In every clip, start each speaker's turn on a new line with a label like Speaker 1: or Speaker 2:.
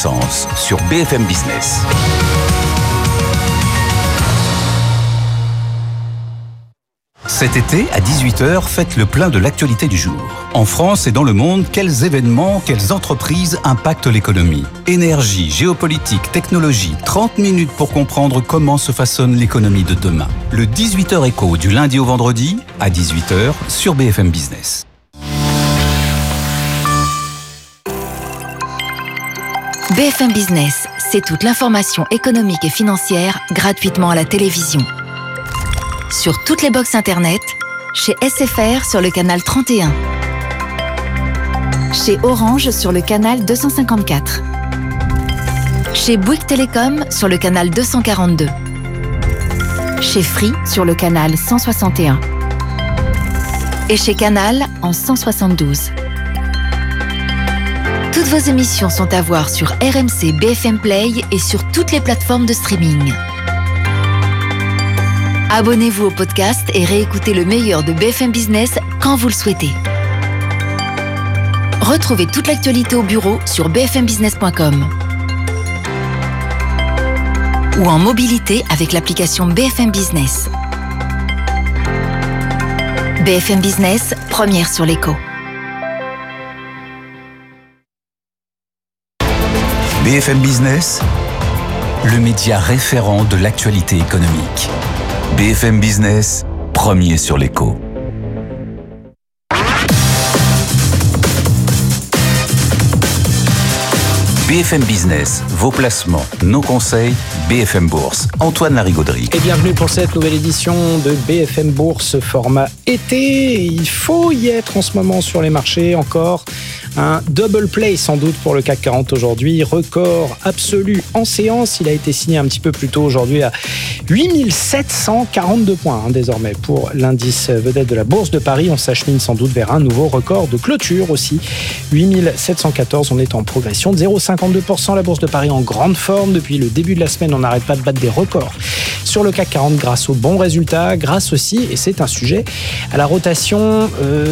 Speaker 1: croissance sur BFM Business. Cet été, à 18h, faites le plein de l'actualité du jour. En France et dans le monde, quels événements, quelles entreprises impactent l'économie ? Énergie, géopolitique, technologie, 30 minutes pour comprendre comment se façonne l'économie de demain. Le 18h Éco du lundi au vendredi, à 18h, sur BFM Business.
Speaker 2: BFM Business, c'est toute l'information économique et financière gratuitement à la télévision. Sur toutes les box internet, chez SFR sur le canal 31, chez Orange sur le canal 254, chez Bouygues Télécom sur le canal 242, chez Free sur le canal 161 et chez Canal en 172. Toutes vos émissions sont à voir sur RMC BFM Play et sur toutes les plateformes de streaming. Abonnez-vous au podcast et réécoutez le meilleur de BFM Business quand vous le souhaitez. Retrouvez toute l'actualité au bureau sur bfmbusiness.com ou en mobilité avec l'application BFM Business. BFM Business, première sur l'éco.
Speaker 1: BFM Business, le média référent de l'actualité économique. BFM Business, premier sur l'éco. BFM Business, vos placements, nos conseils, BFM Bourse. Antoine Larigauderie.
Speaker 3: Et bienvenue pour cette nouvelle édition de BFM Bourse, format été. Il faut y être en ce moment sur les marchés encore. Un double play sans doute pour le CAC 40 aujourd'hui, record absolu en séance. Il a été signé un petit peu plus tôt aujourd'hui à 8742 points désormais pour l'indice vedette de la Bourse de Paris. On s'achemine sans doute vers un nouveau record de clôture aussi. 8714, on est en progression de 0,52%. La Bourse de Paris en grande forme. Depuis le début de la semaine, on n'arrête pas de battre des records sur le CAC 40 grâce aux bons résultats, grâce aussi, et c'est un sujet, à la rotation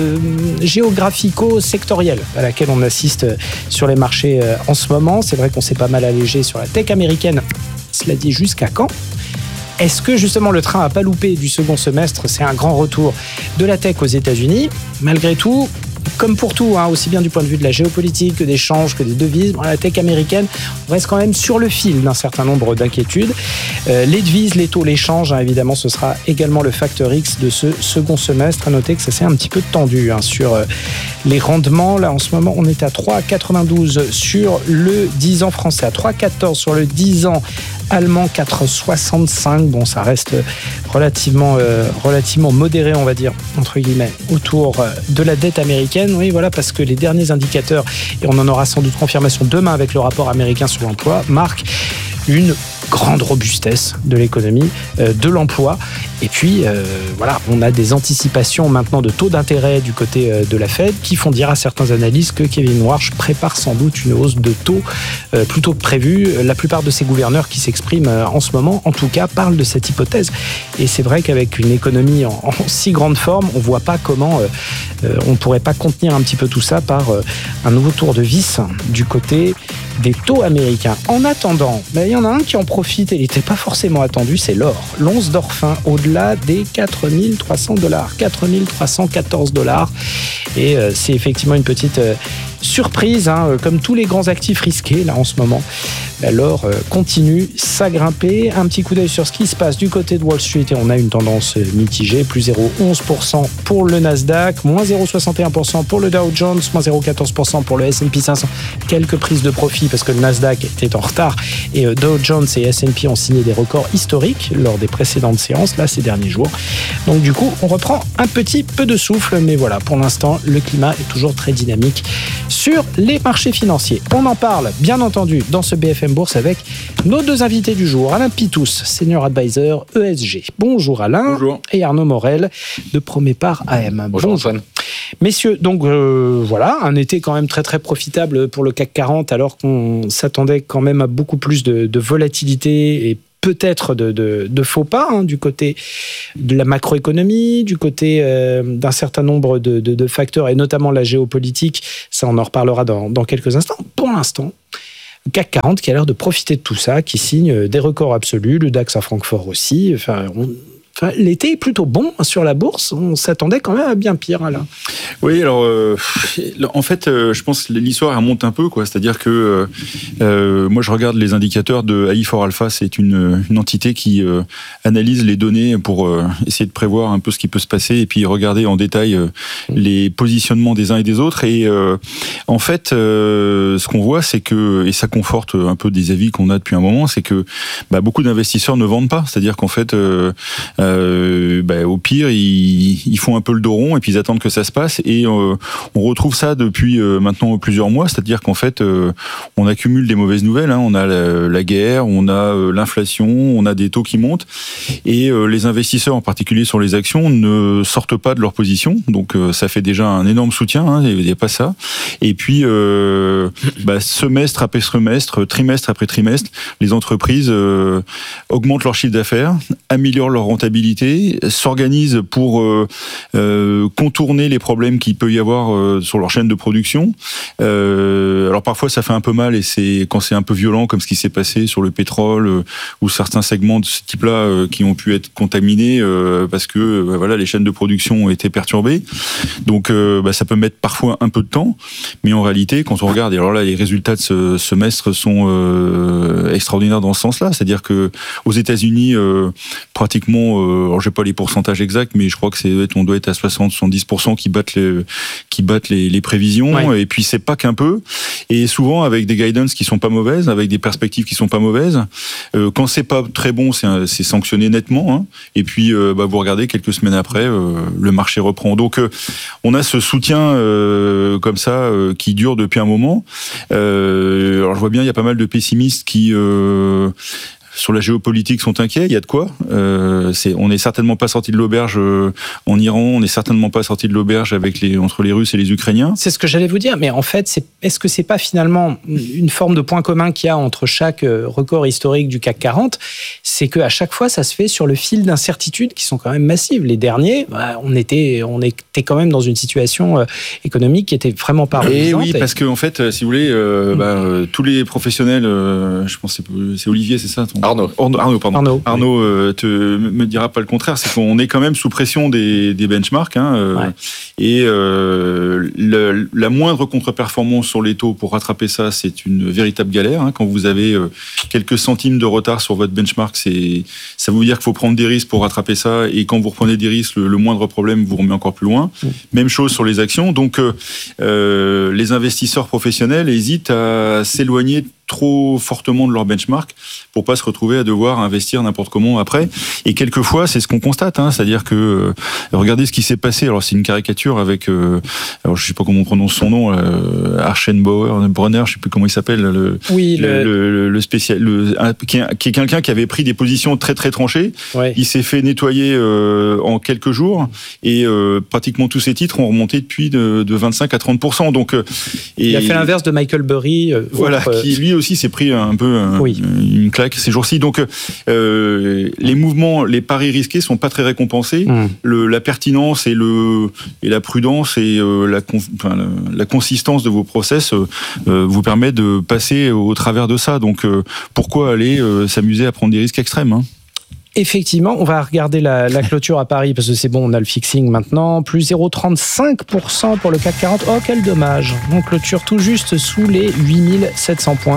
Speaker 3: géographico-sectorielle à laquelle on assiste sur les marchés en ce moment. C'est vrai qu'on s'est pas mal allégé sur la tech américaine. Cela dit, jusqu'à quand ? Est-ce que justement le train n'a pas loupé du second semestre ? C'est un grand retour de la tech aux États-Unis. Malgré tout, comme pour tout, aussi bien du point de vue de la géopolitique que des changes, que des devises, la tech américaine reste quand même sur le fil d'un certain nombre d'inquiétudes. Les devises, les taux, les changes, évidemment, ce sera également le facteur X de ce second semestre. À noter que ça s'est un petit peu tendu sur les rendements. Là, en ce moment, on est à 3,92 sur le 10 ans français, à 3,14 sur le 10 ans allemand, 4,65. Bon, ça reste relativement modéré, on va dire, entre guillemets, autour de la dette américaine. Oui, voilà, parce que les derniers indicateurs, et on en aura sans doute confirmation demain avec le rapport américain sur l'emploi, marquent une grande robustesse de l'économie, de l'emploi. Et puis, on a des anticipations maintenant de taux d'intérêt du côté de la Fed qui font dire à certains analystes que Kevin Warsh prépare sans doute une hausse de taux plutôt que prévue. La plupart de ces gouverneurs qui s'expriment en ce moment, en tout cas, parlent de cette hypothèse. Et c'est vrai qu'avec une économie en si grande forme, on ne voit pas comment on ne pourrait pas contenir un petit peu tout ça par un nouveau tour de vis du côté des taux américains. En attendant, il y en a un qui en profite et il n'était pas forcément attendu, c'est l'or. L'once d'or fin au-delà des $4 300, $4 314. Et c'est effectivement une petite surprise, comme tous les grands actifs risqués là en ce moment. L'or continue à grimper. Un petit coup d'œil sur ce qui se passe du côté de Wall Street et on a une tendance mitigée. Plus 0,11% pour le Nasdaq, moins 0,61% pour le Dow Jones, moins 0,14% pour le S&P 500. Quelques prises de profit parce que le Nasdaq était en retard et Dow Jones et S&P ont signé des records historiques lors des précédentes séances, là ces derniers jours. Donc du coup, on reprend un petit peu de souffle, mais voilà, pour l'instant, le climat est toujours très dynamique sur les marchés financiers. On en parle, bien entendu, dans ce BFM Bourse avec nos deux invités du jour. Alain Pitous, Senior Advisor ESG. Bonjour Alain.
Speaker 4: Bonjour. Et
Speaker 3: Arnaud Morel de Promépar AM.
Speaker 4: Bonjour Antoine.
Speaker 3: Messieurs, donc voilà, un été quand même très très profitable pour le CAC 40 alors qu'on s'attendait quand même à beaucoup plus de volatilité et peut-être de faux pas du côté de la macroéconomie, du côté d'un certain nombre de facteurs et notamment la géopolitique. Ça, on en reparlera dans quelques instants. Pour l'instant, Le CAC 40 qui a l'air de profiter de tout ça, qui signe des records absolus, le DAX à Francfort aussi. L'été est plutôt bon sur la bourse. On s'attendait quand même à bien pire, là.
Speaker 4: Oui, alors en fait, je pense que l'histoire remonte un peu, quoi. C'est-à-dire que moi, je regarde les indicateurs de AI4Alpha. C'est une entité qui analyse les données pour essayer de prévoir un peu ce qui peut se passer et puis regarder en détail les positionnements des uns et des autres. Et en fait, ce qu'on voit, c'est que, et ça conforte un peu des avis qu'on a depuis un moment, c'est que beaucoup d'investisseurs ne vendent pas. C'est-à-dire qu'en fait, au pire, ils font un peu le dos rond et puis ils attendent que ça se passe. Et on retrouve ça depuis maintenant plusieurs mois, c'est-à-dire qu'en fait, on accumule des mauvaises nouvelles. On a la guerre, on a l'inflation, on a des taux qui montent, et les investisseurs, en particulier sur les actions, ne sortent pas de leur position. Donc ça fait déjà un énorme soutien. Il n'y a pas ça. Et puis semestre après semestre, trimestre après trimestre, les entreprises augmentent leur chiffre d'affaires, améliorent leur rentabilité, s'organisent pour contourner les problèmes qu'il peut y avoir sur leur chaîne de production. Alors parfois ça fait un peu mal, et c'est quand c'est un peu violent, comme ce qui s'est passé sur le pétrole ou certains segments de ce type-là qui ont pu être contaminés parce que les chaînes de production ont été perturbées. Donc ça peut mettre parfois un peu de temps, mais en réalité, quand on regarde, et alors là les résultats de ce semestre sont extraordinaires dans ce sens-là. C'est-à-dire que aux États-Unis, pratiquement, alors j'ai pas les pourcentages exacts, mais je crois que on doit être à 60-70% qui battent les prévisions. Ouais. Et puis c'est pas qu'un peu, et souvent avec des guidance qui sont pas mauvaises, avec des perspectives qui sont pas mauvaises. Quand c'est pas très bon, c'est sanctionné nettement. Et puis vous regardez, quelques semaines après, le marché reprend. Donc on a ce soutien comme ça qui dure depuis un moment. Alors je vois bien, il y a pas mal de pessimistes qui sur la géopolitique sont inquiets. Il y a de quoi. On n'est certainement pas sorti de l'auberge en Iran. On n'est certainement pas sorti de l'auberge entre les Russes et les Ukrainiens.
Speaker 3: C'est ce que j'allais vous dire. Mais en fait, est-ce que c'est pas finalement une forme de point commun qu'il y a entre chaque record historique du CAC 40 ? C'est qu'à chaque fois, ça se fait sur le fil d'incertitudes qui sont quand même massives. Les derniers, on était quand même dans une situation économique qui était vraiment pas reluisante.
Speaker 4: Et oui, parce que en fait, si vous voulez, tous les professionnels, je pense que c'est Olivier, c'est ça. Arnaud, pardon. Arnaud me dira pas le contraire, c'est qu'on est quand même sous pression des benchmarks, et la moindre contre-performance sur les taux pour rattraper ça, c'est une véritable galère. Quand vous avez quelques centimes de retard sur votre benchmark, ça veut dire qu'il faut prendre des risques pour rattraper ça, et quand vous reprenez des risques, le moindre problème vous remet encore plus loin. Même chose sur les actions. Donc les investisseurs professionnels hésitent à s'éloigner trop fortement de leur benchmark pour pas se retrouver à devoir investir n'importe comment après. Et quelquefois, c'est ce qu'on constate, c'est-à-dire que regardez ce qui s'est passé. Alors c'est une caricature avec, alors je sais pas comment on prononce son nom, Archenbauer, Brunner, je sais plus comment il s'appelle, le spécial, qui est quelqu'un qui avait pris des positions très très tranchées. Ouais. Il s'est fait nettoyer en quelques jours, et pratiquement tous ses titres ont remonté depuis de 25 à 30%. Donc
Speaker 3: il a fait l'inverse de Michael Burry.
Speaker 4: Qui lui aussi s'est pris un peu une claque ces jours-ci. Donc les mouvements, les paris risqués sont pas très récompensés. La pertinence et la prudence et la consistance de vos process vous permet de passer au travers de ça. Donc pourquoi aller s'amuser à prendre des risques extrêmes,
Speaker 3: Effectivement, on va regarder la clôture à Paris, parce que c'est bon, on a le fixing maintenant. Plus 0,35% pour le CAC 40. Oh, quel dommage. On clôture tout juste sous les 8700 points.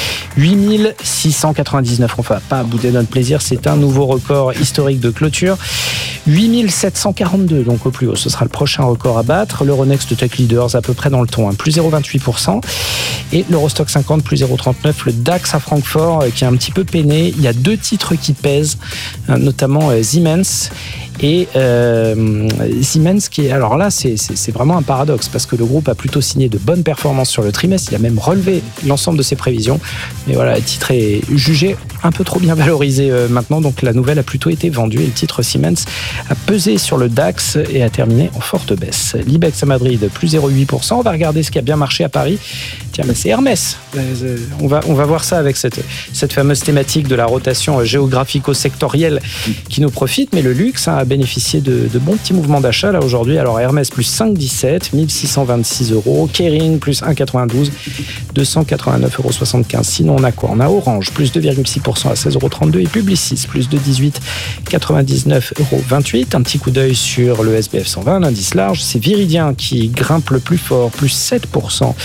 Speaker 3: 8699. On ne va pas bouder notre plaisir. C'est un nouveau record historique de clôture. 8742, donc au plus haut. Ce sera le prochain record à battre. L'Euronext Tech Leaders à peu près dans le ton. Plus 0,28%. Et l'Eurostock 50, plus 0,39%. Le DAX à Francfort qui est un petit peu peiné. Il y a deux titres qui pèsent, notamment Siemens. Et Siemens qui est... Alors là, c'est vraiment un paradoxe, parce que le groupe a plutôt signé de bonnes performances sur le trimestre. Il a même relevé l'ensemble de ses prévisions. Mais voilà, le titre est jugé un peu trop bien valorisé maintenant. Donc la nouvelle a plutôt été vendue. Et le titre Siemens a pesé sur le DAX et a terminé en forte baisse. L'Ibex à Madrid, plus 0,8%. On va regarder ce qui a bien marché à Paris. Tiens, c'est Hermès. On va voir ça avec cette fameuse thématique de la rotation géographico-sectorielle qui nous profite. Mais le luxe a a bénéficié de bons petits mouvements d'achat là aujourd'hui. Alors Hermès plus 5,17, 1626 €. Kering plus 1,92, 289,75 €. Sinon, on a quoi? On a Orange plus 2,6% à 16,32 € et Publicis plus de 18, 99,28 €. Un petit coup d'œil sur le SBF 120, l'indice large. C'est Viridien qui grimpe le plus fort, plus 7%.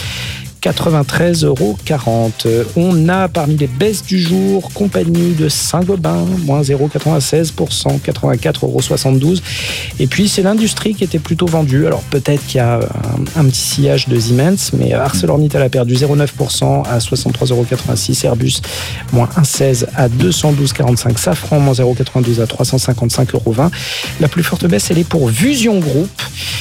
Speaker 3: 93,40 €. On a parmi les baisses du jour Compagnie de Saint-Gobain, moins 0,96%, 84,72 €. Et puis c'est l'industrie qui était plutôt vendue. Alors peut-être qu'il y a un petit sillage de Siemens, mais ArcelorMittal a perdu 0,9% à 63,86 €. Airbus, moins 1,16 € à 212,45 €. Safran, moins 0,92 € à 355,20 €. La plus forte baisse, elle est pour Fusion Group.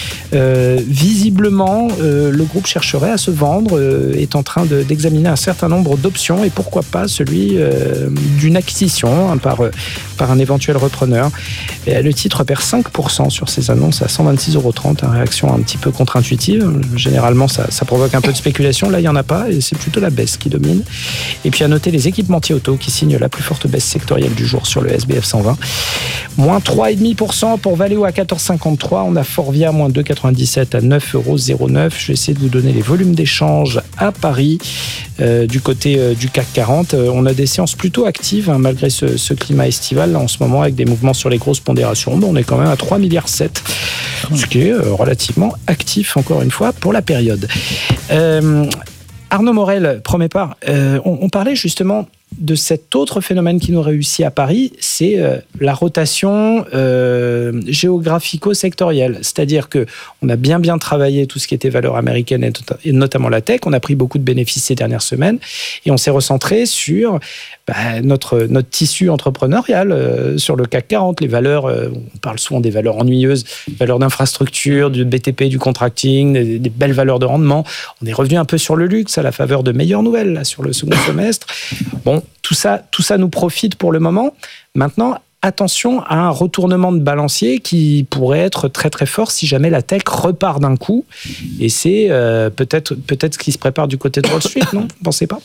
Speaker 3: Visiblement, le groupe chercherait à se vendre, est en train d'examiner un certain nombre d'options et pourquoi pas celui d'une acquisition par un éventuel repreneur. Et le titre perd 5% sur ses annonces à 126,30 €, une réaction un petit peu contre-intuitive. Généralement, ça provoque un peu de spéculation. Là, il n'y en a pas et c'est plutôt la baisse qui domine. Et puis à noter les équipementiers auto qui signent la plus forte baisse sectorielle du jour sur le SBF 120. Moins 3,5% pour Valeo à 14,53. On a Forvia, moins 2,97 à 9,09 €. Je vais essayer de vous donner les volumes d'échange à Paris. Du côté du CAC 40, on a des séances plutôt actives, malgré ce climat estival là, en ce moment, avec des mouvements sur les grosses pondérations. On est quand même à 3,7 milliards, ce qui est relativement actif, encore une fois, pour la période. Arnaud Morel, premier part, on parlait justement de cet autre phénomène qui nous réussit à Paris, c'est la rotation géographico-sectorielle. C'est-à-dire qu'on a bien travaillé tout ce qui était valeur américaine et notamment la tech. On a pris beaucoup de bénéfices ces dernières semaines et on s'est recentré sur notre tissu entrepreneurial, sur le CAC 40. Les valeurs, on parle souvent des valeurs ennuyeuses, valeurs d'infrastructure, du BTP, du contracting, des belles valeurs de rendement. On est revenu un peu sur le luxe à la faveur de meilleures nouvelles là, sur le second semestre. Bon, tout ça nous profite pour le moment. Maintenant, attention à un retournement de balancier qui pourrait être très très fort si jamais la tech repart d'un coup. Et c'est peut-être ce qui se prépare du côté de Wall Street, non? Vous ne pensez pas?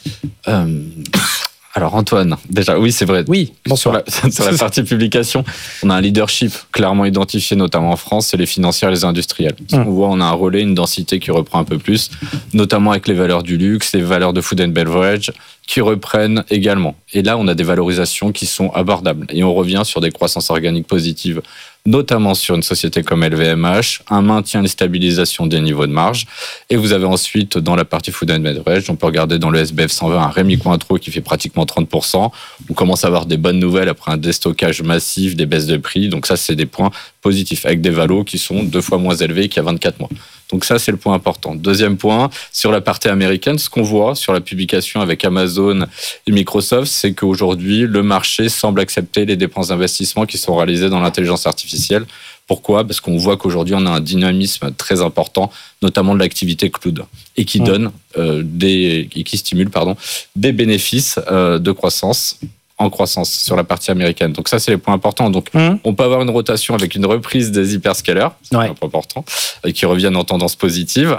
Speaker 5: Alors Antoine, déjà oui c'est vrai.
Speaker 3: Oui, bonsoir.
Speaker 5: Sur la partie publication, on a un leadership clairement identifié, notamment en France, c'est les financières et les industriels. On voit, on a un relais, une densité qui reprend un peu plus, notamment avec les valeurs du luxe, les valeurs de food and beverage qui reprennent également. Et là, on a des valorisations qui sont abordables. Et on revient sur des croissances organiques positives, notamment sur une société comme LVMH, un maintien et une stabilisation des niveaux de marge. Et vous avez ensuite, dans la partie food and beverage, on peut regarder dans le SBF 120 un Rémy Cointreau qui fait pratiquement 30%. On commence à avoir des bonnes nouvelles après un déstockage massif, des baisses de prix. Donc ça, c'est des points positifs, avec des valos qui sont 2 fois moins élevés qu'il y a 24 mois. Donc ça, c'est le point important. Deuxième point, sur la partie américaine, ce qu'on voit sur la publication avec Amazon et Microsoft, c'est qu'aujourd'hui, le marché semble accepter les dépenses d'investissement qui sont réalisées dans l'intelligence artificielle. Pourquoi ? Parce qu'on voit qu'aujourd'hui, on a un dynamisme très important, notamment de l'activité cloud, et qui donne qui stimule des bénéfices de croissance en croissance sur la partie américaine. Donc ça, c'est les points importants. Donc on peut avoir une rotation avec une reprise des hyperscalers, c'est un point important, et qui reviennent en tendance positive.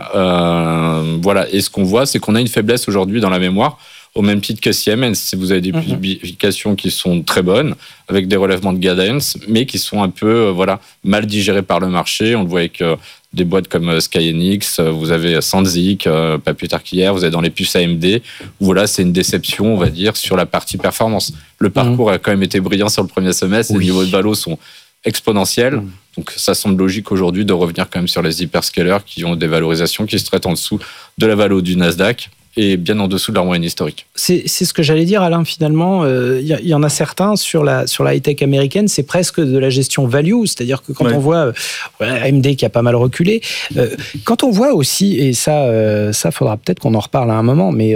Speaker 5: Voilà. Et ce qu'on voit, c'est qu'on a une faiblesse aujourd'hui dans la mémoire, au même titre que Siemens. Si vous avez des publications qui sont très bonnes, avec des relèvements de guidance, mais qui sont un peu mal digérées par le marché. On le voit avec des boîtes comme Skyenix, vous avez Sandvik, pas plus tard qu'hier, vous avez dans les puces AMD, où c'est une déception, on va dire, sur la partie performance. Le parcours a quand même été brillant sur le premier semestre, les niveaux de valo sont exponentiels, donc ça semble logique aujourd'hui de revenir quand même sur les hyperscalers qui ont des valorisations qui se traitent en dessous de la valo du Nasdaq, et bien en dessous de leur moyenne historique. C'est
Speaker 3: ce que j'allais dire, Alain, finalement. Il y en a certains sur la high-tech américaine, c'est presque de la gestion value, c'est-à-dire que quand on voit AMD qui a pas mal reculé, quand on voit aussi, et ça faudra peut-être qu'on en reparle à un moment, mais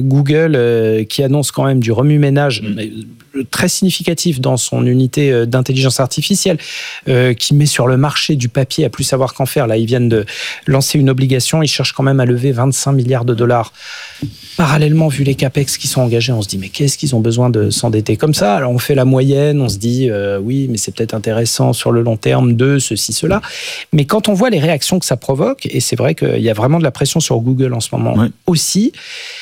Speaker 3: Google qui annonce quand même du remue-ménage très significatif dans son unité d'intelligence artificielle, qui met sur le marché du papier à plus savoir qu'en faire. Là, ils viennent de lancer une obligation, ils cherchent quand même à lever 25 milliards de dollars. Parallèlement, vu les capex qui sont engagés, on se dit mais qu'est-ce qu'ils ont besoin de s'endetter comme ça? Alors on fait la moyenne, on se dit oui, mais c'est peut-être intéressant sur le long terme de ceci, cela. Mais quand on voit les réactions que ça provoque, et c'est vrai qu'il y a vraiment de la pression sur Google en ce moment aussi,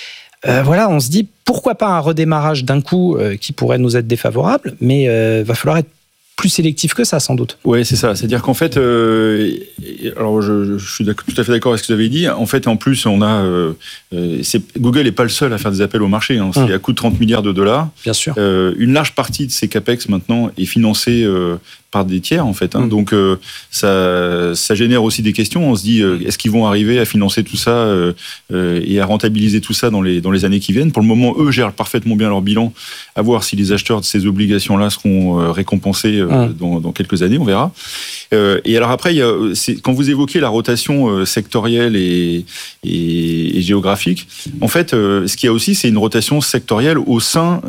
Speaker 3: on se dit pourquoi pas un redémarrage d'un coup qui pourrait nous être défavorable, mais va falloir être plus sélectif que ça, sans doute.
Speaker 4: Ouais, c'est ça. C'est-à-dire qu'en fait, alors je suis tout à fait d'accord avec ce que vous avez dit. En fait, en plus, on a Google n'est pas le seul à faire des appels au marché. Hein. C'est à coût de 30 milliards de dollars.
Speaker 3: Bien sûr.
Speaker 4: Une large partie de ces capex maintenant est financée par des tiers en fait. Hein. Donc ça génère aussi des questions. On se dit est-ce qu'ils vont arriver à financer tout ça et à rentabiliser tout ça dans les années qui viennent. Pour le moment, eux gèrent parfaitement bien leur bilan. À voir si les acheteurs de ces obligations-là seront récompensés dans quelques années, on verra. Et alors après, quand vous évoquez la rotation sectorielle et géographique, en fait, ce qu'il y a aussi, c'est une rotation sectorielle au sein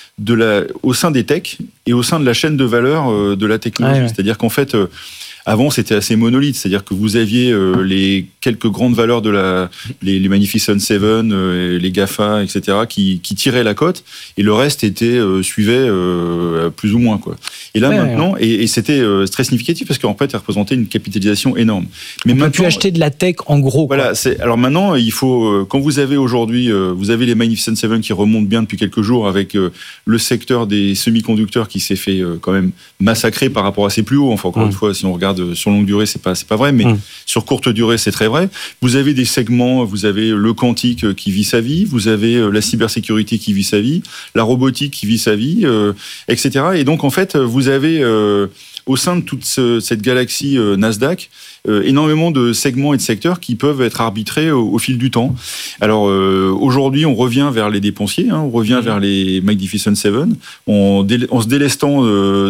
Speaker 4: des techs et au sein de la chaîne de valeur de la technologie. Ouais. C'est-à-dire qu'en fait, avant, c'était assez monolithe. C'est-à-dire que vous aviez les quelques grandes valeurs les Magnificent Seven, les GAFA, etc., qui tiraient la cote, et le reste suivait plus ou moins, quoi. Et là, maintenant, et c'était très significatif parce qu'en fait, elle représentait une capitalisation énorme. Mais
Speaker 3: on peut plus acheter de la tech en gros.
Speaker 4: Voilà. Alors maintenant, il faut, quand vous avez aujourd'hui, vous avez les Magnificent Seven qui remontent bien depuis quelques jours avec le secteur des semi-conducteurs qui s'est fait quand même massacrer par rapport à ses plus hauts. Enfin, encore une fois, si on regarde sur longue durée, c'est pas vrai, mais sur courte durée, c'est très vrai. Vous avez des segments, vous avez le quantique qui vit sa vie, vous avez la cybersécurité qui vit sa vie, la robotique qui vit sa vie, etc. Et donc, en fait, vous avez au sein de toute cette galaxie Nasdaq, énormément de segments et de secteurs qui peuvent être arbitrés au fil du temps. Alors aujourd'hui, on revient vers les dépensiers, on revient vers les Magnificent Seven, en se délestant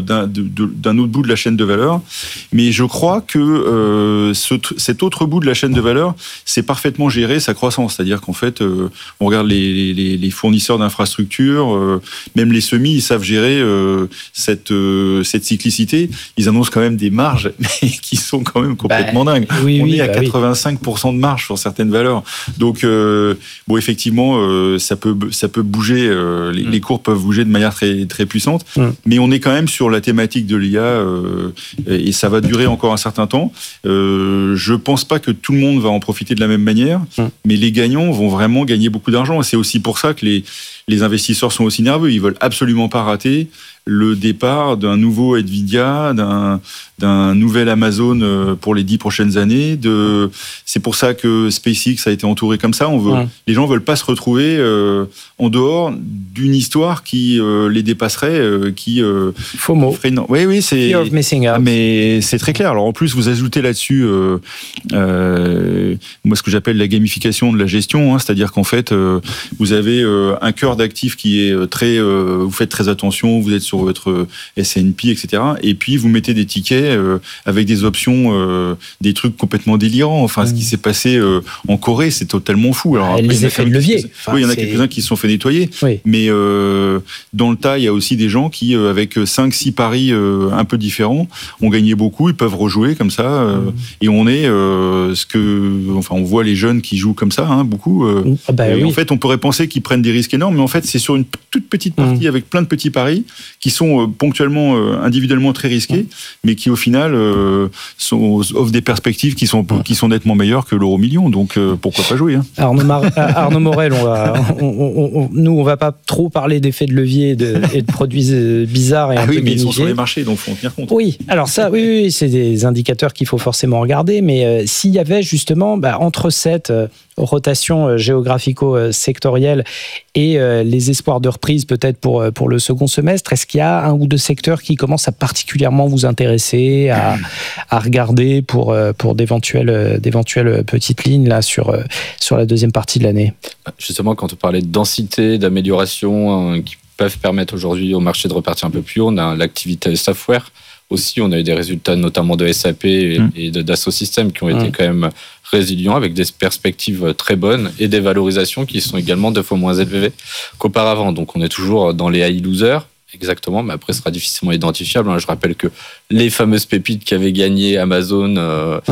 Speaker 4: d'un autre bout de la chaîne de valeur. Mais je crois que cet autre bout de la chaîne de valeur, c'est parfaitement gérer sa croissance. C'est-à-dire qu'en fait, on regarde les fournisseurs d'infrastructures, même les semis, ils savent gérer cette cyclicité. Ils annoncent quand même des marges qui sont quand même complètement dingues. On est à 85% de marge sur certaines valeurs. Donc, effectivement, ça peut bouger. Les cours peuvent bouger de manière très, très puissante. Mais on est quand même sur la thématique de l'IA et ça va durer encore un certain temps. Je pense pas que tout le monde va en profiter de la même manière, mais les gagnants vont vraiment gagner beaucoup d'argent. Et c'est aussi pour ça que les investisseurs sont aussi nerveux. Ils veulent absolument pas rater le départ d'un nouveau Nvidia, d'un nouvel Amazon pour les 10 prochaines années. C'est pour ça que SpaceX a été entouré comme ça. Les gens veulent pas se retrouver en dehors d'une histoire qui les dépasserait,
Speaker 3: FOMO.
Speaker 4: Oui, c'est
Speaker 3: Fear of missing out.
Speaker 4: Mais c'est très clair. Alors en plus, vous ajoutez là-dessus moi ce que j'appelle la gamification de la gestion, c'est-à-dire qu'en fait, vous avez un cœur d'actifs qui est très, vous faites très attention, vous êtes sur votre S&P, etc. Et puis vous mettez des tickets avec des options, des trucs complètement délirants. Enfin, ce qui s'est passé en Corée, c'est totalement fou. Alors, après,
Speaker 3: les effets de levier.
Speaker 4: Il y en a quelques-uns qui se sont fait nettoyer. Oui. Mais dans le tas, il y a aussi des gens qui, avec 5-6 paris un peu différents, ont gagné beaucoup. Ils peuvent rejouer comme ça. Et on est on voit les jeunes qui jouent comme ça, beaucoup. En fait, on pourrait penser qu'ils prennent des risques énormes, mais en fait, c'est sur une toute petite partie avec plein de petits paris qui sont ponctuellement, individuellement très risqués, mais qui au final offrent des perspectives qui sont nettement meilleures que l'euro million. Donc pourquoi pas jouer,
Speaker 3: Arnaud Morel, on va pas trop parler d'effets de levier et de produits bizarres et un peu
Speaker 4: mais
Speaker 3: gamifiés.
Speaker 4: Ils sont sur les marchés, donc faut en tenir compte.
Speaker 3: Oui, alors ça, oui, c'est des indicateurs qu'il faut forcément regarder, mais s'il y avait justement entre cette rotation géographico-sectorielle et les espoirs de reprise peut-être pour le second semestre, est-ce qu'il y a un ou deux secteurs qui commencent à particulièrement vous intéresser, à regarder pour d'éventuelles petites lignes là sur la deuxième partie de l'année?
Speaker 5: Justement, quand on parlait de densité, d'amélioration qui peuvent permettre aujourd'hui au marché de repartir un peu plus haut, on a l'activité software. Aussi, on a eu des résultats notamment de SAP et de Dassault Systèmes qui ont été quand même résilients avec des perspectives très bonnes et des valorisations qui sont également 2 fois moins élevées qu'auparavant. Donc, on est toujours dans les high losers. Exactement, mais après, ce sera difficilement identifiable. Je rappelle que les fameuses pépites qu'avait gagné Amazon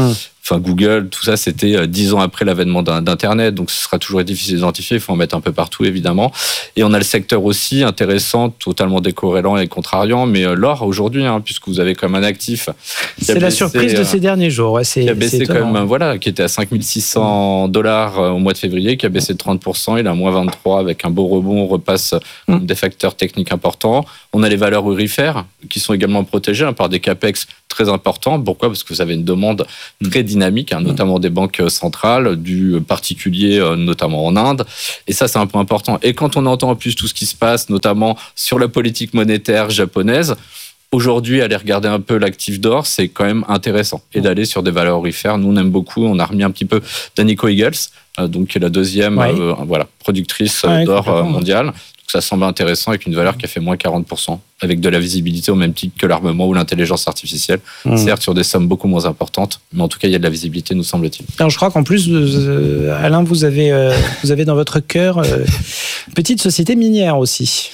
Speaker 5: Enfin, Google, tout ça, c'était 10 ans après l'avènement d'Internet, donc ce sera toujours difficile d'identifier, il faut en mettre un peu partout, évidemment. Et on a le secteur aussi intéressant, totalement décorrélant et contrariant, mais l'or aujourd'hui, puisque vous avez comme un actif...
Speaker 3: C'est la surprise de ces derniers jours. Ouais,
Speaker 5: qui a baissé quand même, voilà, qui était à $5,600 au mois de février, qui a baissé de 30%, il est à moins 23 avec un beau rebond, on repasse des facteurs techniques importants. On a les valeurs aurifères qui sont également protégées par des capex très importants. Pourquoi ? Parce que vous avez une demande très dynamique, notamment des banques centrales, du particulier, notamment en Inde. Et ça, c'est un point important. Et quand on entend en plus tout ce qui se passe, notamment sur la politique monétaire japonaise, aujourd'hui, aller regarder un peu l'actif d'or, c'est quand même intéressant. Et d'aller sur des valeurs aurifères. Nous, on aime beaucoup. On a remis un petit peu d'Anico Eagles, donc qui est la deuxième productrice d'or mondiale. Donc ça semble intéressant avec une valeur qui a fait moins 40%, avec de la visibilité au même titre que l'armement ou l'intelligence artificielle. Certes, sur des sommes beaucoup moins importantes, mais en tout cas, il y a de la visibilité, nous semble-t-il.
Speaker 3: Alors, je crois qu'en plus, Alain, vous avez dans votre cœur une petite société minière aussi.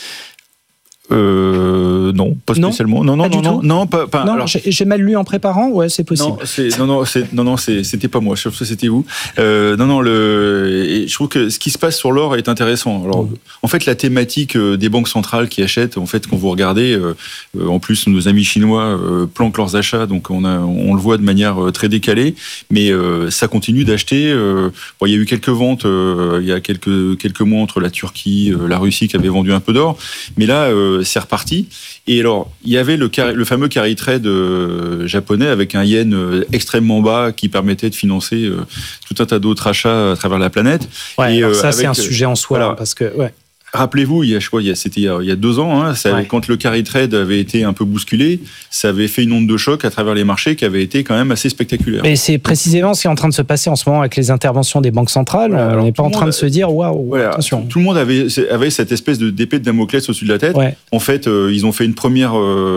Speaker 4: Non, pas spécialement. Non, pas.
Speaker 3: Alors, j'ai mal lu en préparant. Ouais, c'est possible.
Speaker 4: C'était pas moi. Je trouve que c'était vous. Et je trouve que ce qui se passe sur l'or est intéressant. Alors, en fait, la thématique des banques centrales qui achètent, en fait, quand vous regardez, en plus, nos amis chinois planquent leurs achats, donc on le voit de manière très décalée, mais ça continue d'acheter. Il y a eu quelques ventes il y a quelques mois entre la Turquie, la Russie qui avait vendu un peu d'or, mais là. C'est reparti. Et alors, il y avait le fameux carry trade japonais avec un yen extrêmement bas qui permettait de financer tout un tas d'autres achats à travers la planète.
Speaker 3: Ouais, et ça, c'est un sujet en soi, parce que... Ouais.
Speaker 4: Rappelez-vous, c'était il y a 2 ans, quand le carry trade avait été un peu bousculé, ça avait fait une onde de choc à travers les marchés qui avait été quand même assez spectaculaire.
Speaker 3: Et c'est précisément ce qui est en train de se passer en ce moment avec les interventions des banques centrales. On n'est pas en train de se dire waouh, attention.
Speaker 4: Tout le monde avait cette espèce d'épée de Damoclès au-dessus de la tête. Ouais. En fait, ils ont fait une première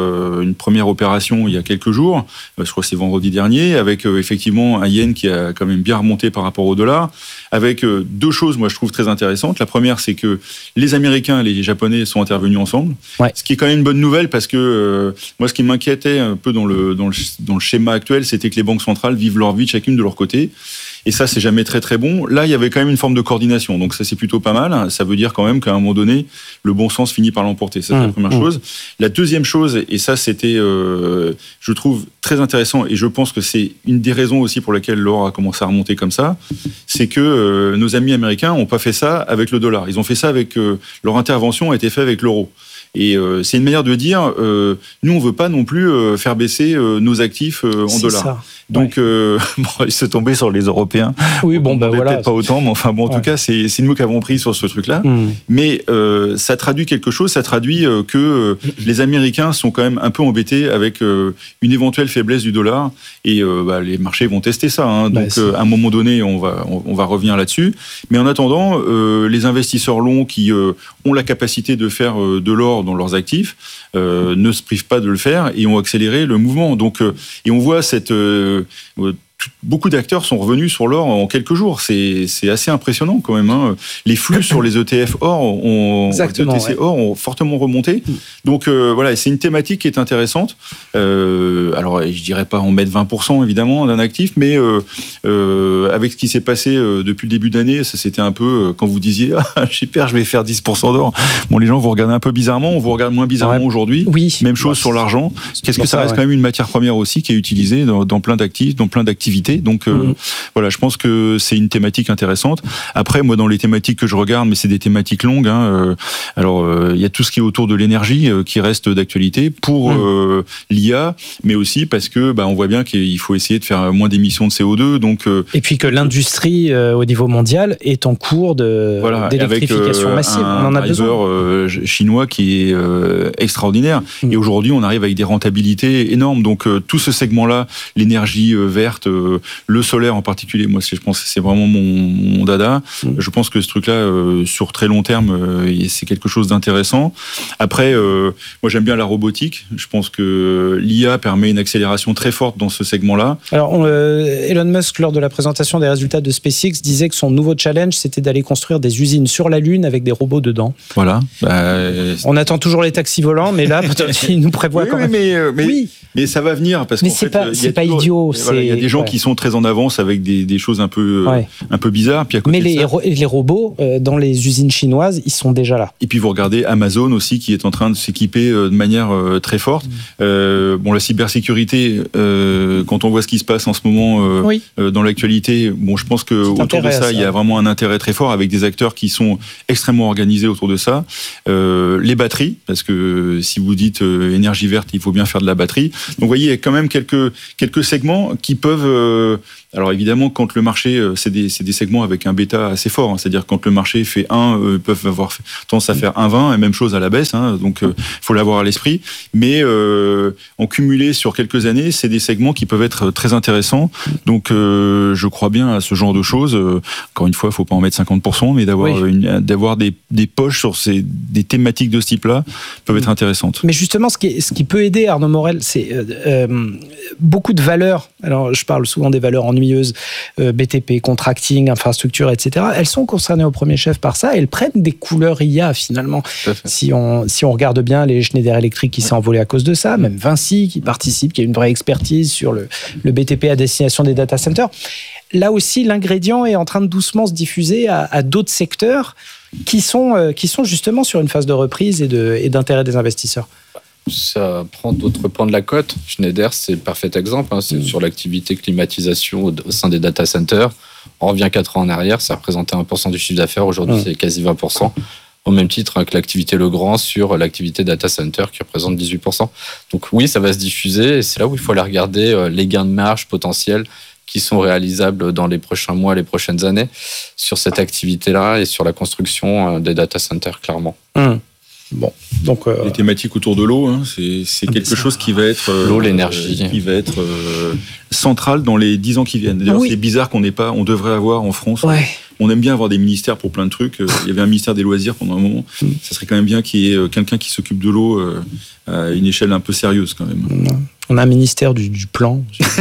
Speaker 4: opération il y a quelques jours, je crois que c'est vendredi dernier, avec effectivement un yen qui a quand même bien remonté par rapport au dollar, avec 2 choses, moi je trouve très intéressantes. La première, c'est que les Américains et les Japonais sont intervenus ensemble, ce qui est quand même une bonne nouvelle parce que moi, ce qui m'inquiétait un peu dans le schéma actuel, c'était que les banques centrales vivent leur vie chacune de leur côté. Et ça, c'est jamais très très bon. Là, il y avait quand même une forme de coordination, donc ça c'est plutôt pas mal. Ça veut dire quand même qu'à un moment donné, le bon sens finit par l'emporter. Ça, c'est la première chose. La deuxième chose, et ça c'était, je trouve très intéressant, et je pense que c'est une des raisons aussi pour laquelle l'or a commencé à remonter comme ça, c'est que nos amis américains n'ont pas fait ça avec le dollar. Ils ont fait ça avec leur intervention a été faite avec l'euro. Et c'est une manière de dire, nous on veut pas non plus faire baisser nos actifs en dollars. Ça. Donc, il se tombait sur les Européens.
Speaker 3: Oui,
Speaker 4: peut-être pas autant, mais enfin bon, en tout cas, c'est nous qui avons pris sur ce truc-là. Mais ça traduit quelque chose. Ça traduit que les Américains sont quand même un peu embêtés avec une éventuelle faiblesse du dollar. Et les marchés vont tester ça. Donc, à un moment donné, on va revenir là-dessus. Mais en attendant, les investisseurs longs qui ont la capacité de faire de l'or dans leurs actifs ne se privent pas de le faire et ont accéléré le mouvement. Donc, et on voit beaucoup d'acteurs sont revenus sur l'or en quelques jours. C'est assez impressionnant quand même. Les flux sur les ETF or ont fortement remonté. Donc voilà, c'est une thématique qui est intéressante. Alors je dirais pas en mettre 20% évidemment d'un actif, mais avec ce qui s'est passé depuis le début d'année, ça c'était un peu quand vous disiez super, je vais faire 10% d'or. Bon, les gens vous regardent un peu bizarrement, on vous regarde moins bizarrement aujourd'hui.
Speaker 3: Oui.
Speaker 4: Même chose sur l'argent. Qu'est-ce que ça reste quand même une matière première aussi qui est utilisée dans plein d'actifs, dans plein d'activités. Donc voilà, je pense que c'est une thématique intéressante. Après, moi, dans les thématiques que je regarde, mais c'est des thématiques longues. Alors, il y a tout ce qui est autour de l'énergie qui reste d'actualité pour l'IA, mais aussi parce que on voit bien qu'il faut essayer de faire moins d'émissions de CO2. Donc
Speaker 3: et puis que l'industrie au niveau mondial est en cours d'électrification massive. On en a besoin.
Speaker 4: Chinois qui est extraordinaire. Et aujourd'hui, on arrive avec des rentabilités énormes. Donc tout ce segment-là, l'énergie verte, le solaire en particulier, moi je pense que c'est vraiment mon dada. Je pense que ce truc-là, sur très long terme, c'est quelque chose d'intéressant. Après, moi j'aime bien la robotique. Je pense que l'IA permet une accélération très forte dans ce segment-là.
Speaker 3: Alors Elon Musk, lors de la présentation des résultats de SpaceX, disait que son nouveau challenge, c'était d'aller construire des usines sur la Lune avec des robots dedans.
Speaker 4: Voilà.
Speaker 3: On attend toujours les taxis volants, mais là, il nous prévoit quand même.
Speaker 4: Mais ça va venir parce
Speaker 3: que c'est pas idiot.
Speaker 4: Il y a des gens qui sont très en avance avec des choses un peu bizarres. Puis à côté
Speaker 3: les robots dans les usines chinoises, ils sont déjà là.
Speaker 4: Et puis vous regardez Amazon aussi qui est en train de s'équiper de manière très forte. La cybersécurité, quand on voit ce qui se passe en ce moment dans l'actualité, je pense que autour de ça, il y a vraiment un intérêt très fort avec des acteurs qui sont extrêmement organisés autour de ça. Les batteries, parce que si vous dites énergie verte, il faut bien faire de la batterie. Donc vous voyez, il y a quand même quelques segments qui peuvent... alors évidemment, quand le marché, c'est des segments avec un bêta assez fort, hein, c'est-à-dire quand le marché fait 1, peuvent avoir tendance à faire 1,20, et même chose à la baisse, hein, donc faut l'avoir à l'esprit. Mais en cumulé sur quelques années, c'est des segments qui peuvent être très intéressants. Donc je crois bien à ce genre de choses. Encore une fois, il faut pas en mettre 50%, mais d'avoir des poches sur des thématiques de ce type-là peuvent être intéressantes.
Speaker 3: Mais justement, ce qui peut aider Arnaud Morel, c'est beaucoup de valeurs. Alors, je parle souvent des valeurs ennuyeuses, BTP, contracting, infrastructure, etc. Elles sont concernées au premier chef par ça. Elles prennent des couleurs IA, finalement. Si on regarde bien les Schneider Electric qui s'est envolé à cause de ça, même Vinci qui participe, qui a une vraie expertise sur le BTP à destination des data centers. Là aussi, l'ingrédient est en train de doucement se diffuser à d'autres secteurs qui sont justement sur une phase de reprise et d'intérêt des investisseurs.
Speaker 5: Ça prend d'autres pans de la côte. Schneider, c'est le parfait exemple. C'est sur l'activité climatisation au sein des data centers. On revient 4 ans en arrière, ça représentait 1% du chiffre d'affaires. Aujourd'hui, c'est quasi 20%. Au même titre que l'activité Legrand sur l'activité data center qui représente 18%. Donc oui, ça va se diffuser. Et c'est là où il faut aller regarder les gains de marge potentiels qui sont réalisables dans les prochains mois, les prochaines années sur cette activité-là et sur la construction des data centers, clairement.
Speaker 3: Bon, donc
Speaker 4: les thématiques autour de l'eau, hein, c'est quelque chose qui va être
Speaker 5: l'eau, l'énergie,
Speaker 4: qui va être central dans les 10 ans qui viennent. D'ailleurs, c'est bizarre on devrait avoir en France.
Speaker 3: Ouais.
Speaker 4: On aime bien avoir des ministères pour plein de trucs. Il y avait un ministère des loisirs pendant un moment. Ça serait quand même bien qu'il y ait quelqu'un qui s'occupe de l'eau à une échelle un peu sérieuse quand même.
Speaker 3: On a un ministère du plan.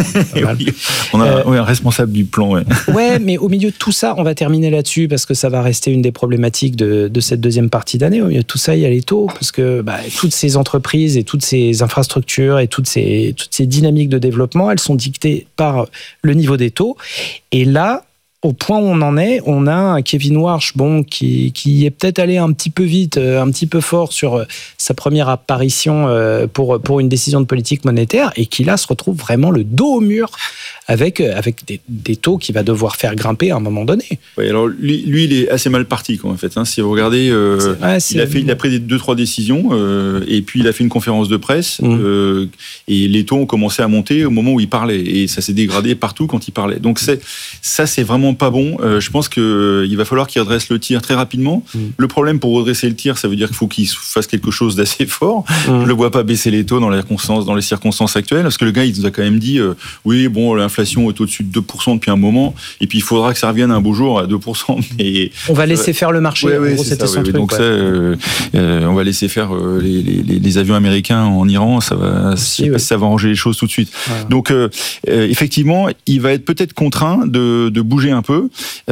Speaker 4: On a un responsable du plan.
Speaker 3: Ouais, mais au milieu de tout ça, on va terminer là-dessus parce que ça va rester une des problématiques de cette deuxième partie d'année. Au milieu de tout ça, il y a les taux parce que toutes ces entreprises et toutes ces infrastructures et toutes ces dynamiques de développement, elles sont dictées par le niveau des taux. Et là, au point où on en est, on a un Kevin Warsh qui est peut-être allé un petit peu vite, un petit peu fort sur sa première apparition pour une décision de politique monétaire et qui là se retrouve vraiment le dos au mur avec des taux qu'il va devoir faire grimper à un moment donné.
Speaker 4: Oui, alors lui il est assez mal parti en fait. Si vous regardez, il a pris 2-3 décisions et puis il a fait une conférence de presse et les taux ont commencé à monter au moment où il parlait et ça s'est dégradé partout quand il parlait. Donc c'est vraiment pas bon. Je pense qu'il va falloir qu'il redresse le tir très rapidement. Le problème pour redresser le tir, ça veut dire qu'il faut qu'il fasse quelque chose d'assez fort. Je le vois pas baisser les taux dans les circonstances actuelles, parce que le gars il nous a quand même dit l'inflation est au-dessus de 2% depuis un moment, et puis il faudra que ça revienne un beau jour à 2%. Mais
Speaker 3: on va laisser faire le marché.
Speaker 4: C'était son truc. Donc on va laisser faire les avions américains en Iran. Ça va arranger les choses tout de suite. Voilà. Donc effectivement, il va être peut-être contraint de bouger un peu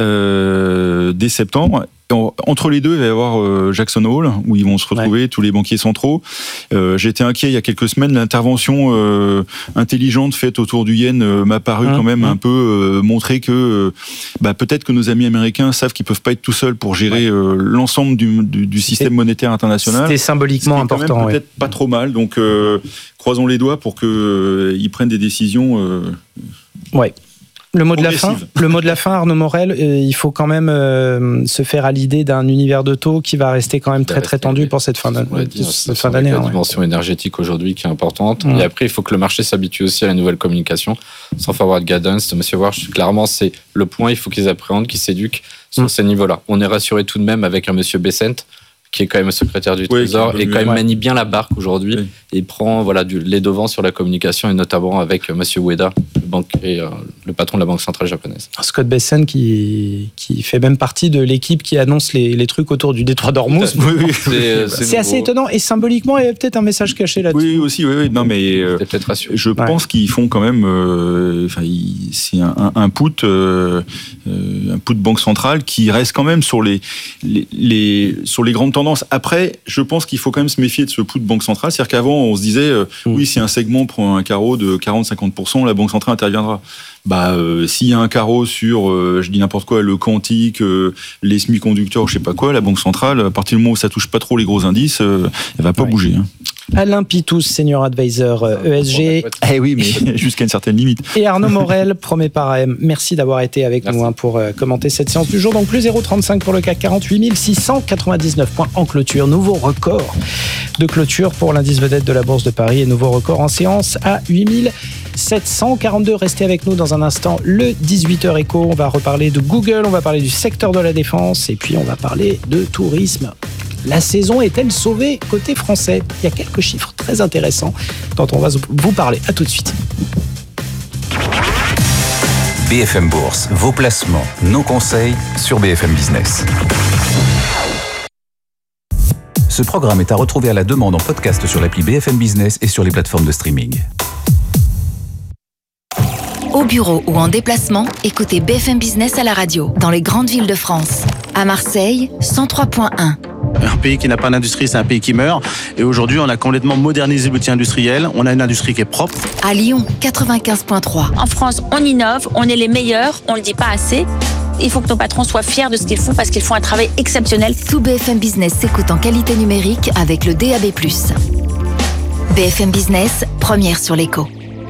Speaker 4: dès septembre. Entre les deux, il va y avoir Jackson Hole, où ils vont se retrouver, tous les banquiers centraux. J'étais inquiet il y a quelques semaines. L'intervention intelligente faite autour du yen m'a paru quand même un peu montrer que peut-être que nos amis américains savent qu'ils peuvent pas être tout seuls pour gérer l'ensemble du système monétaire international.
Speaker 3: C'était symboliquement important.
Speaker 4: Quand même peut-être pas trop mal. Donc, croisons les doigts pour qu'ils prennent des décisions.
Speaker 3: Le mot de la fin, Arnaud Morel, il faut quand même se faire à l'idée d'un univers de taux qui va rester quand même très très tendu pour cette fin d'année.
Speaker 5: La dimension énergétique aujourd'hui qui est importante. Et après, il faut que le marché s'habitue aussi à la nouvelle communication. Sans forward guidance de M. Warsh, clairement, c'est le point. Il faut qu'ils appréhendent, qu'ils s'éduquent sur ces niveaux-là. On est rassuré tout de même avec un M. Bessent, qui est quand même secrétaire du Trésor et quand même manie bien la barque aujourd'hui et prend les devants sur la communication et notamment avec M. Ueda, le patron de la Banque centrale japonaise.
Speaker 3: Scott Bessent qui fait même partie de l'équipe qui annonce les trucs autour du détroit d'Ormuz. C'est assez étonnant et symboliquement il y a peut-être un message caché là-dessus.
Speaker 4: Oui, aussi. Non, mais
Speaker 5: peut-être rassuré.
Speaker 4: Je pense qu'ils font quand même. C'est un put banque centrale qui reste quand même sur les grandes tendances. Après, je pense qu'il faut quand même se méfier de ce put de banque centrale. C'est-à-dire qu'avant, on se disait, oui, si un segment prend un carreau de 40-50%, la Banque centrale interviendra. S'il y a un carreau sur, je dis n'importe quoi, le quantique, les semi-conducteurs, je sais pas quoi, la Banque centrale, à partir du moment où ça touche pas trop les gros indices, elle va pas bouger. Hein.
Speaker 3: Alain Pitous, senior advisor ESG.
Speaker 4: Eh oui, mais jusqu'à une certaine limite.
Speaker 3: Et Arnaud Morel, promet par AM. Merci d'avoir été avec nous pour commenter cette séance du jour. Donc plus 0,35 pour le CAC 40, 8699 points en clôture. Nouveau record de clôture pour l'indice vedette de la Bourse de Paris et nouveau record en séance à 8742. Restez avec nous dans un instant. Le 18h éco, on va reparler de Google, on va parler du secteur de la défense et puis on va parler de tourisme. La saison est-elle sauvée côté français ? Il y a quelques chiffres très intéressants dont on va vous parler. À tout de suite.
Speaker 1: BFM Bourse, vos placements, nos conseils sur BFM Business. Ce programme est à retrouver à la demande en podcast sur l'appli BFM Business et sur les plateformes de streaming.
Speaker 2: Au bureau ou en déplacement, écoutez BFM Business à la radio, dans les grandes villes de France. À Marseille, 103.1.
Speaker 6: Un pays qui n'a pas d'industrie, c'est un pays qui meurt. Et aujourd'hui, on a complètement modernisé l'outil industriel. On a une industrie qui est propre.
Speaker 2: À Lyon, 95.3.
Speaker 7: En France, on innove, on est les meilleurs, on ne le dit pas assez. Il faut que nos patrons soient fiers de ce qu'ils font parce qu'ils font un travail exceptionnel.
Speaker 2: Tout BFM Business s'écoute en qualité numérique avec le DAB+. BFM Business, première sur l'écho.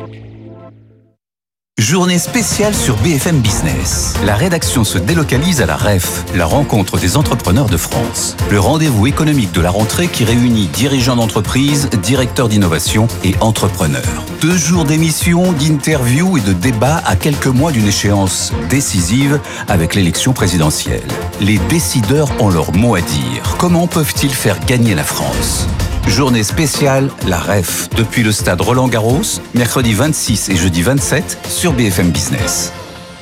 Speaker 1: Journée spéciale sur BFM Business. La rédaction se délocalise à la REF, la rencontre des entrepreneurs de France. Le rendez-vous économique de la rentrée qui réunit dirigeants d'entreprise, directeurs d'innovation et entrepreneurs. 2 jours d'émissions, d'interviews et de débats à quelques mois d'une échéance décisive avec l'élection présidentielle. Les décideurs ont leur mot à dire. Comment peuvent-ils faire gagner la France ? Journée spéciale, la REF, depuis le stade Roland-Garros, mercredi 26 et jeudi 27 sur BFM Business.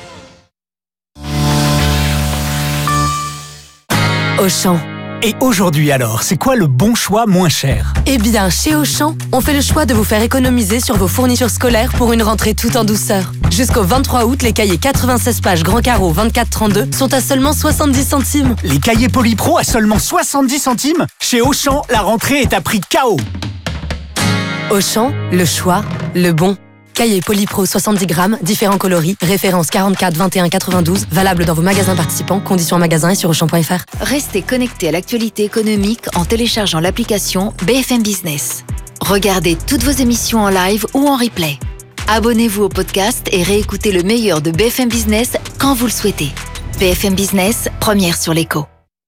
Speaker 8: Auchan. Et aujourd'hui alors, c'est quoi le bon choix moins cher ?
Speaker 9: Eh bien, chez Auchan, on fait le choix de vous faire économiser sur vos fournitures scolaires pour une rentrée tout en douceur. Jusqu'au 23 août, les cahiers 96 pages Grand Carreau 24-32 sont à seulement 70 centimes.
Speaker 8: Les cahiers Polypro à seulement 70 centimes ? Chez Auchan, la rentrée est à prix KO.
Speaker 9: Auchan, le choix, le bon. Cahier Polypro 70 grammes, différents coloris, référence 44 21 92, valable dans vos magasins participants, conditions en magasin et sur Auchan.fr.
Speaker 2: Restez connectés à l'actualité économique en téléchargeant l'application BFM Business. Regardez toutes vos émissions en live ou en replay. Abonnez-vous au podcast et réécoutez le meilleur de BFM Business quand vous le souhaitez. BFM Business, première sur l'écho.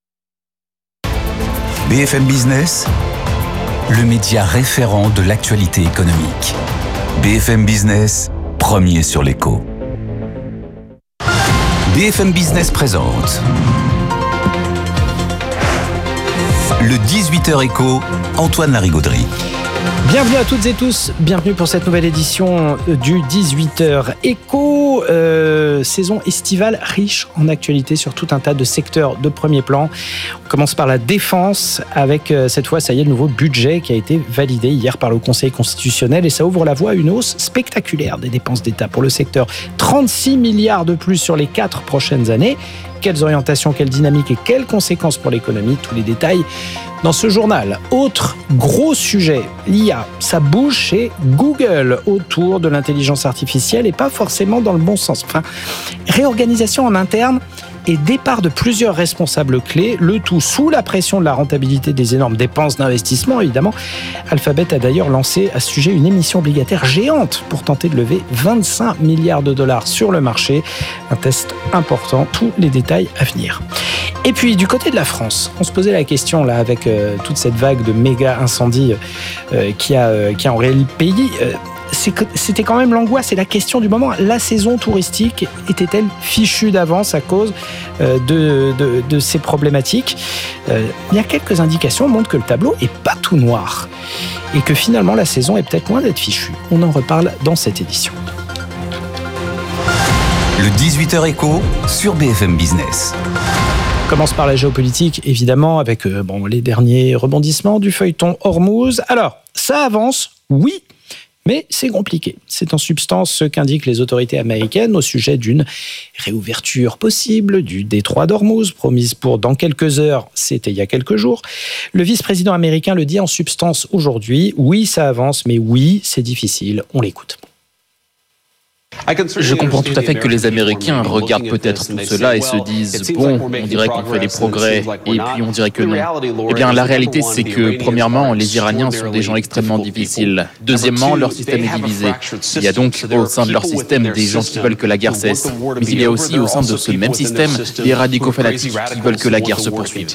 Speaker 1: BFM Business, le média référent de l'actualité économique. BFM Business, premier sur l'écho. BFM Business présente le 18h écho, Antoine Larigauderie.
Speaker 3: Bienvenue à toutes et tous, bienvenue pour cette nouvelle édition du 18h écho, saison estivale riche en actualité sur tout un tas de secteurs de premier plan. On commence par la défense avec cette fois, ça y est, le nouveau budget qui a été validé hier par le Conseil constitutionnel et ça ouvre la voie à une hausse spectaculaire des dépenses d'État pour le secteur. 36 milliards de plus sur les 4 prochaines années. Quelles orientations, quelle dynamique et quelles conséquences pour l'économie, tous les détails dans ce journal. Autre gros sujet, l'IA, ça bouge chez Google autour de l'intelligence artificielle et pas forcément dans le bon sens. Enfin, réorganisation en interne et départ de plusieurs responsables clés, le tout sous la pression de la rentabilité des énormes dépenses d'investissement, évidemment. Alphabet a d'ailleurs lancé à ce sujet une émission obligataire géante pour tenter de lever 25 milliards de dollars sur le marché. Un test important, tous les détails à venir. Et puis, du côté de la France, on se posait la question, là, avec toute cette vague de méga incendies qui a enrayé le pays. C'était quand même l'angoisse et la question du moment. La saison touristique était-elle fichue d'avance à cause de ces problématiques ? Il y a quelques indications montrent que le tableau est pas tout noir et que finalement la saison est peut-être loin d'être fichue. On en reparle dans cette édition.
Speaker 1: Le 18h écho sur BFM Business.
Speaker 3: On commence par la géopolitique, évidemment, avec les derniers rebondissements du feuilleton Hormuz. Alors, ça avance, oui. Mais c'est compliqué. C'est en substance ce qu'indiquent les autorités américaines au sujet d'une réouverture possible du détroit d'Ormuz, promise pour dans quelques heures, c'était il y a quelques jours. Le vice-président américain le dit en substance aujourd'hui. Oui, ça avance, mais oui, c'est difficile. On l'écoute.
Speaker 10: Je comprends tout à fait que les Américains regardent peut-être tout cela et se disent « bon, on dirait qu'on fait des progrès » et puis on dirait que non. Eh bien, la réalité, c'est que, premièrement, les Iraniens sont des gens extrêmement difficiles. Deuxièmement, leur système est divisé. Il y a donc au sein de leur système des gens qui veulent que la guerre cesse. Mais il y a aussi au sein de ce même système des radicaux fanatiques qui veulent que la guerre se poursuive.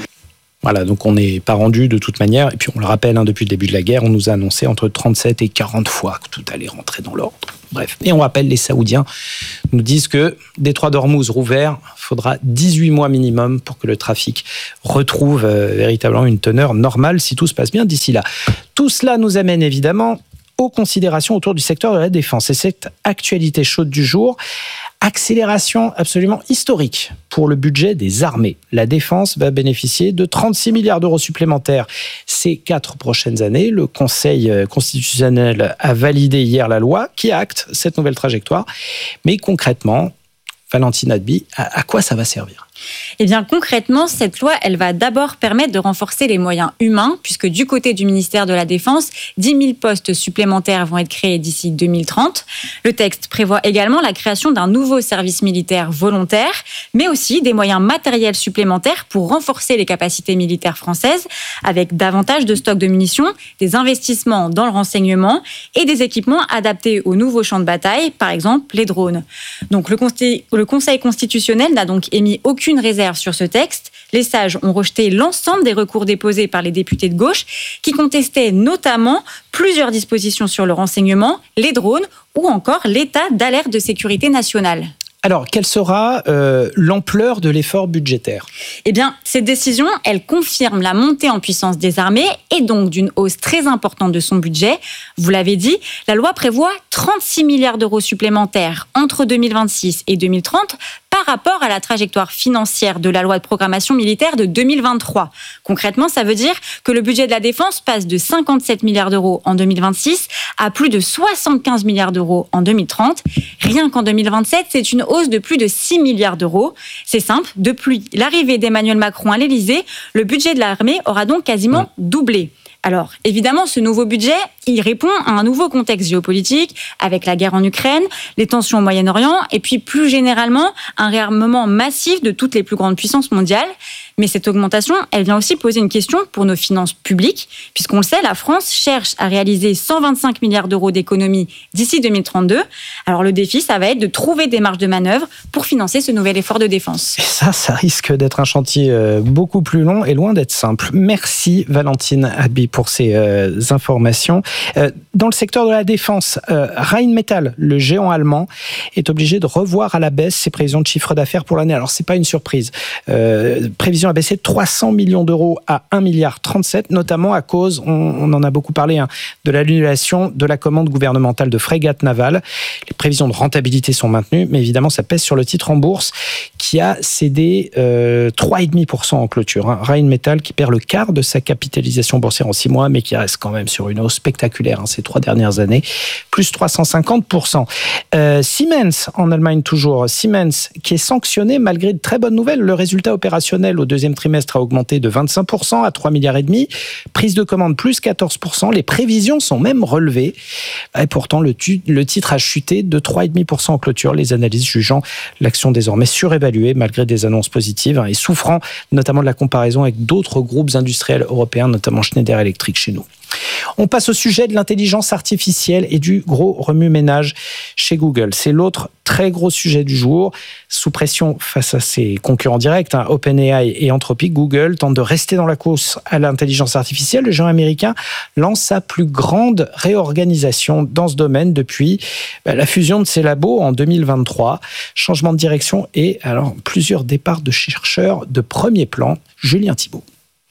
Speaker 3: Voilà, donc on n'est pas rendu de toute manière. Et puis on le rappelle, depuis le début de la guerre, on nous a annoncé entre 37 et 40 fois que tout allait rentrer dans l'ordre. Bref, et on rappelle, les Saoudiens nous disent que détroit d'Ormuz rouvert, il faudra 18 mois minimum pour que le trafic retrouve véritablement une teneur normale, si tout se passe bien d'ici là. Tout cela nous amène évidemment aux considérations autour du secteur de la défense. Et cette actualité chaude du jour, accélération absolument historique pour le budget des armées. La défense va bénéficier de 36 milliards d'euros supplémentaires ces 4 prochaines années. Le Conseil constitutionnel a validé hier la loi qui acte cette nouvelle trajectoire. Mais concrètement, Valentine Hadby, à quoi ça va servir ?
Speaker 11: Eh bien, concrètement, cette loi, elle va d'abord permettre de renforcer les moyens humains, puisque du côté du ministère de la Défense, 10 000 postes supplémentaires vont être créés d'ici 2030. Le texte prévoit également la création d'un nouveau service militaire volontaire, mais aussi des moyens matériels supplémentaires pour renforcer les capacités militaires françaises, avec davantage de stocks de munitions, des investissements dans le renseignement et des équipements adaptés aux nouveaux champs de bataille, par exemple les drones. Donc, le Conseil constitutionnel n'a donc émis aucune réserve sur ce texte. Les sages ont rejeté l'ensemble des recours déposés par les députés de gauche qui contestaient notamment plusieurs dispositions sur le renseignement, les drones ou encore l'état d'alerte de sécurité nationale.
Speaker 3: Alors, quelle sera l'ampleur de l'effort budgétaire ?
Speaker 11: Eh bien, cette décision, elle confirme la montée en puissance des armées et donc d'une hausse très importante de son budget. Vous l'avez dit, la loi prévoit 36 milliards d'euros supplémentaires entre 2026 et 2030 par rapport à la trajectoire financière de la loi de programmation militaire de 2023. Concrètement, ça veut dire que le budget de la défense passe de 57 milliards d'euros en 2026 à plus de 75 milliards d'euros en 2030. Rien qu'en 2027, c'est une hausse de plus de 6 milliards d'euros. C'est simple, depuis l'arrivée d'Emmanuel Macron à l'Élysée, le budget de l'armée aura donc quasiment doublé. Alors, évidemment, ce nouveau budget, il répond à un nouveau contexte géopolitique, avec la guerre en Ukraine, les tensions au Moyen-Orient, et puis plus généralement, un réarmement massif de toutes les plus grandes puissances mondiales. Mais cette augmentation, elle vient aussi poser une question pour nos finances publiques, puisqu'on le sait, la France cherche à réaliser 125 milliards d'euros d'économies d'ici 2032. Alors le défi, ça va être de trouver des marges de manœuvre pour financer ce nouvel effort de défense.
Speaker 3: Et ça risque d'être un chantier beaucoup plus long et loin d'être simple. Merci Valentine Hadby pour ces informations. Dans le secteur de la défense, Rheinmetall, le géant allemand, est obligé de revoir à la baisse ses prévisions de chiffre d'affaires pour l'année. Alors c'est pas une surprise. Prévision a baissé de 300 millions d'euros à 1,37 milliard, notamment à cause, on en a beaucoup parlé, de l'annulation de la commande gouvernementale de frégates navales. Les prévisions de rentabilité sont maintenues, mais évidemment, ça pèse sur le titre en bourse qui a cédé 3,5% en clôture. Rheinmetall qui perd le quart de sa capitalisation boursière en 6 mois, mais qui reste quand même sur une hausse spectaculaire ces 3 dernières années, plus 350%. Siemens, en Allemagne toujours, Siemens qui est sanctionné malgré de très bonnes nouvelles. Le résultat opérationnel au deuxième trimestre a augmenté de 25% à 3,5 milliards. Prise de commande plus 14%. Les prévisions sont même relevées. Et pourtant, le titre a chuté de 3,5% en clôture. Les analystes jugeant l'action désormais surévaluée malgré des annonces positives et souffrant notamment de la comparaison avec d'autres groupes industriels européens, notamment Schneider Electric chez nous. On passe au sujet de l'intelligence artificielle et du gros remue-ménage chez Google. C'est l'autre très gros sujet du jour. Sous pression face à ses concurrents directs, OpenAI et Anthropic, Google tente de rester dans la course à l'intelligence artificielle. Le géant américain lance sa plus grande réorganisation dans ce domaine depuis la fusion de ses labos en 2023. Changement de direction et alors plusieurs départs de chercheurs de premier plan. Julien Thibault.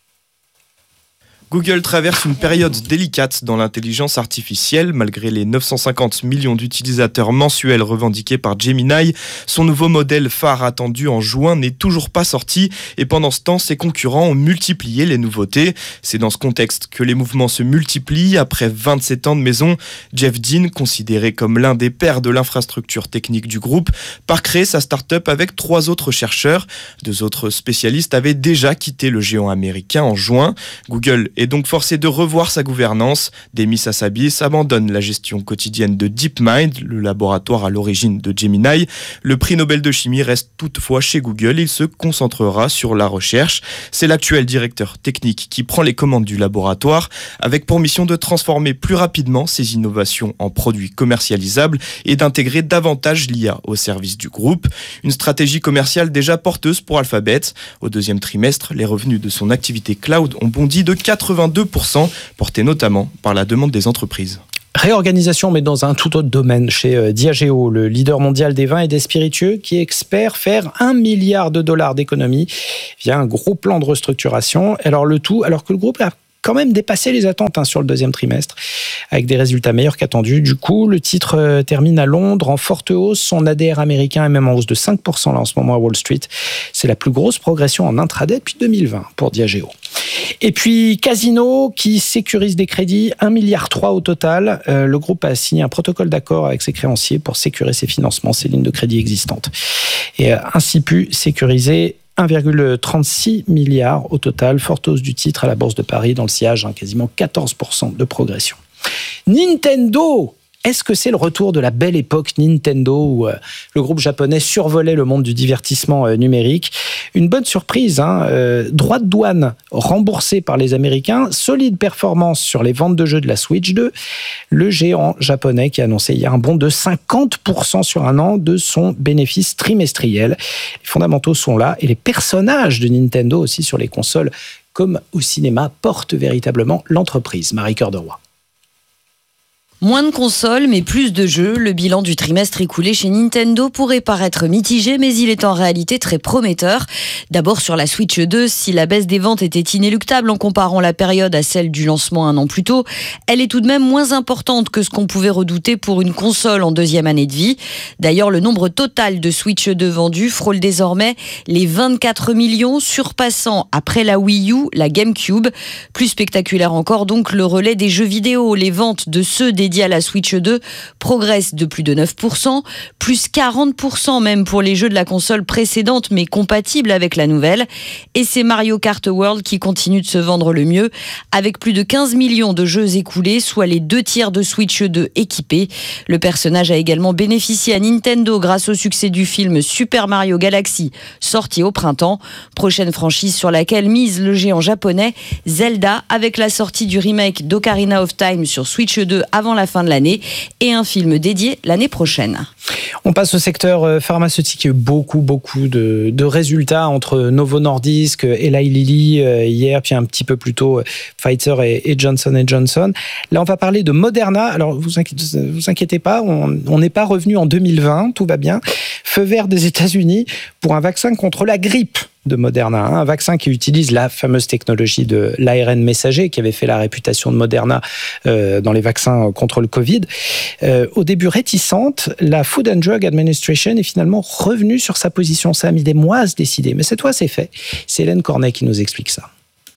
Speaker 12: Google traverse une période délicate dans l'intelligence artificielle. Malgré les 950 millions d'utilisateurs mensuels revendiqués par Gemini, son nouveau modèle phare attendu en juin n'est toujours pas sorti et pendant ce temps, ses concurrents ont multiplié les nouveautés. C'est dans ce contexte que les mouvements se multiplient. Après 27 ans de maison, Jeff Dean, considéré comme l'un des pères de l'infrastructure technique du groupe, part créer sa start-up avec 3 autres chercheurs. 2 autres spécialistes avaient déjà quitté le géant américain en juin. Google est donc forcé de revoir sa gouvernance. Demis Hassabis abandonne la gestion quotidienne de DeepMind, le laboratoire à l'origine de Gemini. Le prix Nobel de chimie reste toutefois chez Google. Il se concentrera sur la recherche. C'est l'actuel directeur technique qui prend les commandes du laboratoire, avec pour mission de transformer plus rapidement ces innovations en produits commercialisables et d'intégrer davantage l'IA au service du groupe. Une stratégie commerciale déjà porteuse pour Alphabet. Au deuxième trimestre, les revenus de son activité cloud ont bondi de 82%, portés notamment par la demande des entreprises.
Speaker 3: Réorganisation, mais dans un tout autre domaine, chez Diageo, le leader mondial des vins et des spiritueux, qui espère faire $1 milliard d'économies via un gros plan de restructuration. Alors que le groupe a quand même dépassé les attentes sur le deuxième trimestre, avec des résultats meilleurs qu'attendus. Du coup, le titre termine à Londres en forte hausse. Son ADR américain est même en hausse de 5% là en ce moment à Wall Street. C'est la plus grosse progression en intraday depuis 2020 pour Diageo. Et puis Casino qui sécurise des crédits, 1,3 milliard au total. Le groupe a signé un protocole d'accord avec ses créanciers pour sécuriser ses financements, ses lignes de crédit existantes. Et a ainsi pu sécuriser 1,36 milliard au total, forte hausse du titre à la Bourse de Paris dans le sillage, quasiment 14% de progression. Nintendo, est-ce que c'est le retour de la belle époque Nintendo où le groupe japonais survolait le monde du divertissement numérique? Une bonne surprise, droits de douane remboursés par les Américains, solide performance sur les ventes de jeux de la Switch 2, le géant japonais qui a annoncé hier un bond de 50% sur un an de son bénéfice trimestriel. Les fondamentaux sont là et les personnages de Nintendo aussi sur les consoles comme au cinéma portent véritablement l'entreprise. Marie Cœur de Roy.
Speaker 13: Moins de consoles, mais plus de jeux. Le bilan du trimestre écoulé chez Nintendo pourrait paraître mitigé, mais il est en réalité très prometteur. D'abord sur la Switch 2, si la baisse des ventes était inéluctable en comparant la période à celle du lancement un an plus tôt, elle est tout de même moins importante que ce qu'on pouvait redouter pour une console en deuxième année de vie. D'ailleurs, le nombre total de Switch 2 vendus frôle désormais les 24 millions, surpassant après la Wii U, la GameCube. Plus spectaculaire encore donc le relais des jeux vidéo. Les ventes de ceux dédiés à la Switch 2 progresse de plus de 9%, plus 40% même pour les jeux de la console précédente mais compatibles avec la nouvelle. Et c'est Mario Kart World qui continue de se vendre le mieux, avec plus de 15 millions de jeux écoulés, soit les 2/3 de Switch 2 équipés. Le personnage a également bénéficié à Nintendo grâce au succès du film Super Mario Galaxy, sorti au printemps. Prochaine franchise sur laquelle mise le géant japonais, Zelda, avec la sortie du remake d'Ocarina of Time sur Switch 2 avant la fin de l'année et un film dédié l'année prochaine.
Speaker 3: On passe au secteur pharmaceutique. Il y a eu beaucoup de résultats entre Novo Nordisk, Eli Lilly hier, puis un petit peu plus tôt Pfizer et Johnson & Johnson. Là, on va parler de Moderna. Alors, vous inquiétez pas, on n'est pas revenu en 2020, tout va bien. Feu vert des États-Unis pour un vaccin contre la grippe de Moderna, un vaccin qui utilise la fameuse technologie de l'ARN messager qui avait fait la réputation de Moderna dans les vaccins contre le Covid. Au début réticente, la Food and Drug Administration est finalement revenue sur sa position. Ça a mis des mois à se décider, mais cette fois c'est fait. C'est Hélène Cornet qui nous explique ça.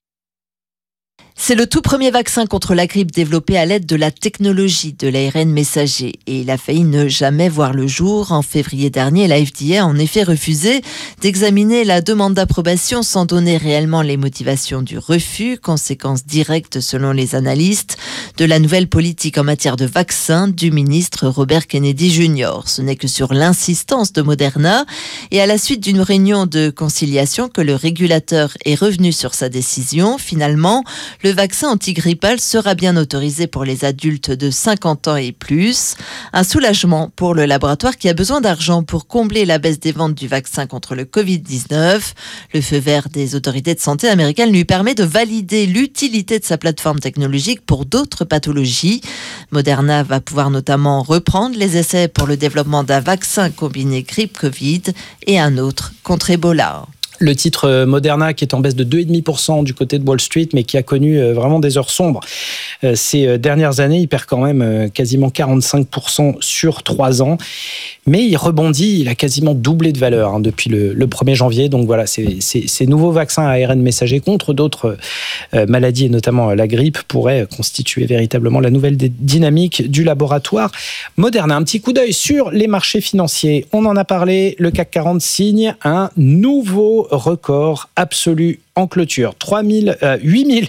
Speaker 14: C'est le tout premier vaccin contre la grippe développé à l'aide de la technologie de l'ARN messager. Et il a failli ne jamais voir le jour. En février dernier, la FDA a en effet refusé d'examiner la demande d'approbation sans donner réellement les motivations du refus, conséquence directe selon les analystes de la nouvelle politique en matière de vaccins du ministre Robert Kennedy Jr. Ce n'est que sur l'insistance de Moderna et à la suite d'une réunion de conciliation que le régulateur est revenu sur sa décision. Finalement, le vaccin antigrippal sera bien autorisé pour les adultes de 50 ans et plus. Un soulagement pour le laboratoire qui a besoin d'argent pour combler la baisse des ventes du vaccin contre le Covid-19. Le feu vert des autorités de santé américaines lui permet de valider l'utilité de sa plateforme technologique pour d'autres pathologies. Moderna va pouvoir notamment reprendre les essais pour le développement d'un vaccin combiné grippe-Covid et un autre contre Ebola.
Speaker 3: Le titre Moderna qui est en baisse de 2,5% du côté de Wall Street, mais qui a connu vraiment des heures sombres ces dernières années. Il perd quand même quasiment 45% sur 3 ans. Mais il rebondit, il a quasiment doublé de valeur depuis le 1er janvier. Donc voilà, ces nouveaux vaccins à ARN messager contre d'autres maladies, et notamment la grippe, pourraient constituer véritablement la nouvelle dynamique du laboratoire Moderna. Un petit coup d'œil sur les marchés financiers. On en a parlé, le CAC 40 signe un nouveau record absolu en clôture. 8000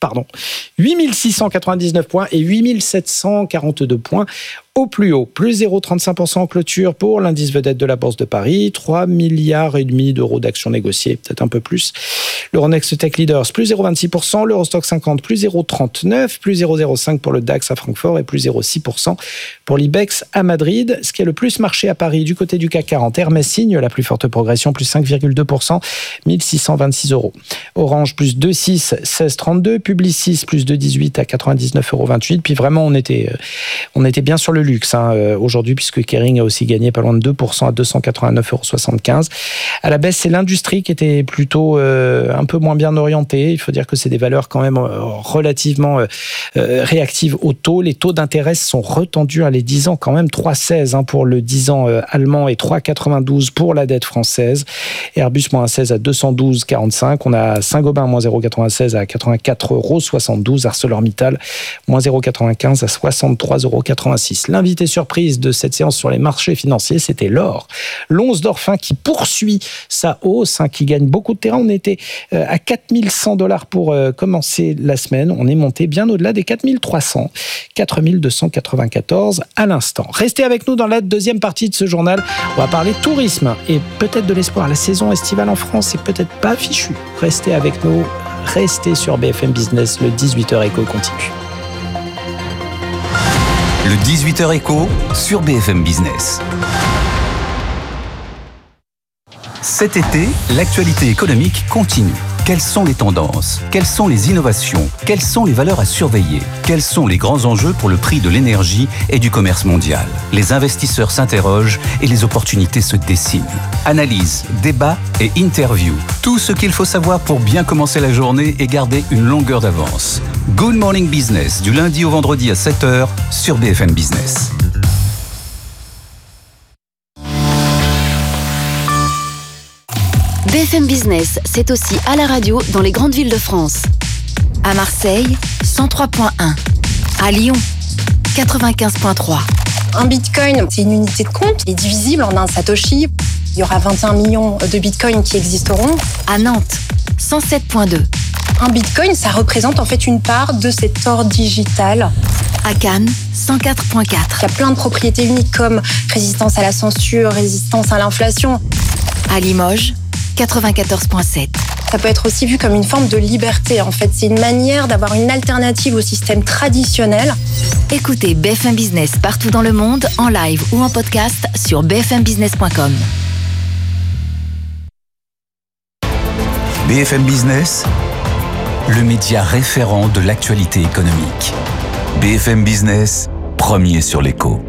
Speaker 3: 8699 points et 8742 points au plus haut. Plus 0,35% en clôture pour l'indice vedette de la Bourse de Paris. 3,5 milliards d'euros d'actions négociées, peut-être un peu plus. L'Euronext Tech Leaders, plus 0,26%. L'Eurostock 50, plus 0,39%. Plus 0,05% pour le DAX à Francfort et plus 0,6% pour l'IBEX à Madrid. Ce qui est le plus marché à Paris du côté du CAC 40. Hermès signe la plus forte progression, plus 5,2%. 1626 €. Orange, plus 2,6, 16,32. Publicis, plus 2,18 à 99,28 €. Puis vraiment, on était bien sur le luxe aujourd'hui, puisque Kering a aussi gagné pas loin de 2% à 289,75 €. À la baisse, c'est l'industrie qui était plutôt un peu moins bien orientée. Il faut dire que c'est des valeurs quand même relativement réactives au taux. Les taux d'intérêt sont retendus à les 10 ans quand même, 3,16 pour le 10 ans allemand et 3,92 pour la dette française. Airbus, moins 16 à 212,45. On a Saint-Gobain, moins 0,96 à 84,72 €. ArcelorMittal, moins 0,95 à 63,86 €. L'invité surprise de cette séance sur les marchés financiers, c'était l'or. L'once d'or fin qui poursuit sa hausse, qui gagne beaucoup de terrain. On était à 4100 $ pour commencer la semaine. On est monté bien au-delà des 4300, 4294 à l'instant. Restez avec nous dans la deuxième partie de ce journal. On va parler tourisme et peut-être de l'espoir. La saison estivale en France est peut-être pas fichue. Restez avec nous, restez sur BFM Business. Le 18h Éco continue.
Speaker 1: Le 18h Éco sur BFM Business. Cet été, l'actualité économique continue. Quelles sont les tendances? Quelles sont les innovations? Quelles sont les valeurs à surveiller? Quels sont les grands enjeux pour le prix de l'énergie et du commerce mondial? Les investisseurs s'interrogent et les opportunités se dessinent. Analyse, débat et interview. Tout ce qu'il faut savoir pour bien commencer la journée et garder une longueur d'avance. Good Morning Business, du lundi au vendredi à 7h sur BFM Business.
Speaker 2: BFM Business, c'est aussi à la radio dans les grandes villes de France. À Marseille, 103.1. À Lyon, 95.3.
Speaker 15: Un bitcoin, c'est une unité de compte, il est divisible en un satoshi. Il y aura 21 millions de bitcoins qui existeront.
Speaker 2: À Nantes, 107.2.
Speaker 15: Un bitcoin, ça représente en fait une part de cet or digital.
Speaker 2: À Cannes, 104.4.
Speaker 15: Il y a plein de propriétés uniques comme résistance à la censure, résistance à l'inflation.
Speaker 2: À Limoges, 94.7.
Speaker 15: Ça peut être aussi vu comme une forme de liberté. En fait, c'est une manière d'avoir une alternative au système traditionnel.
Speaker 2: Écoutez BFM Business partout dans le monde, en live ou en podcast sur bfmbusiness.com.
Speaker 1: BFM Business, le média référent de l'actualité économique. BFM Business, premier sur l'écho.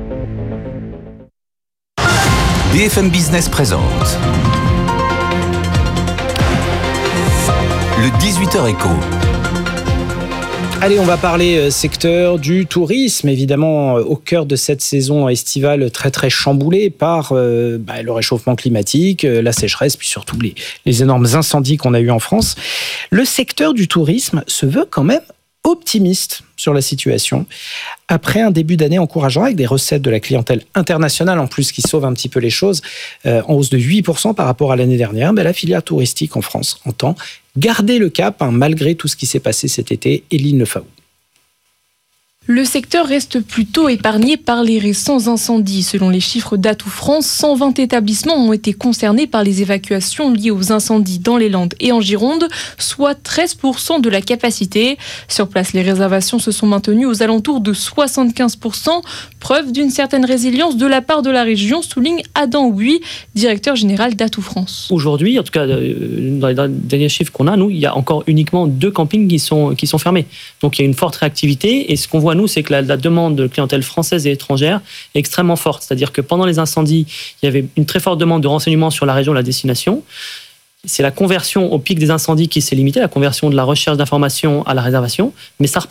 Speaker 1: BFM Business présente le 18h Éco.
Speaker 3: Allez, on va parler secteur du tourisme, évidemment au cœur de cette saison estivale très très chamboulée par le réchauffement climatique, la sécheresse, puis surtout les énormes incendies qu'on a eus en France. Le secteur du tourisme se veut quand même optimiste sur la situation. Après un début d'année encourageant avec des recettes de la clientèle internationale en plus qui sauvent un petit peu les choses, en hausse de 8% par rapport à l'année dernière, la filière touristique en France entend garder le cap malgré tout ce qui s'est passé cet été. Éline Lefaou.
Speaker 16: Le secteur reste plutôt épargné par les récents incendies. Selon les chiffres d'Atout France, 120 établissements ont été concernés par les évacuations liées aux incendies dans les Landes et en Gironde, soit 13% de la capacité. Sur place, les réservations se sont maintenues aux alentours de 75%, preuve d'une certaine résilience de la part de la région, souligne Adam Houy, directeur général d'Atout France.
Speaker 17: Aujourd'hui, en tout cas, dans les derniers chiffres qu'on a, nous, il y a encore uniquement 2 campings qui sont fermés. Donc il y a une forte réactivité et ce qu'on voit nous, c'est que la demande de clientèle française et étrangère est extrêmement forte. C'est-à-dire que pendant les incendies, il y avait une très forte demande de renseignements sur la région, la destination. C'est la conversion au pic des incendies qui s'est limitée, la conversion de la recherche d'informations à la réservation, mais ça repart.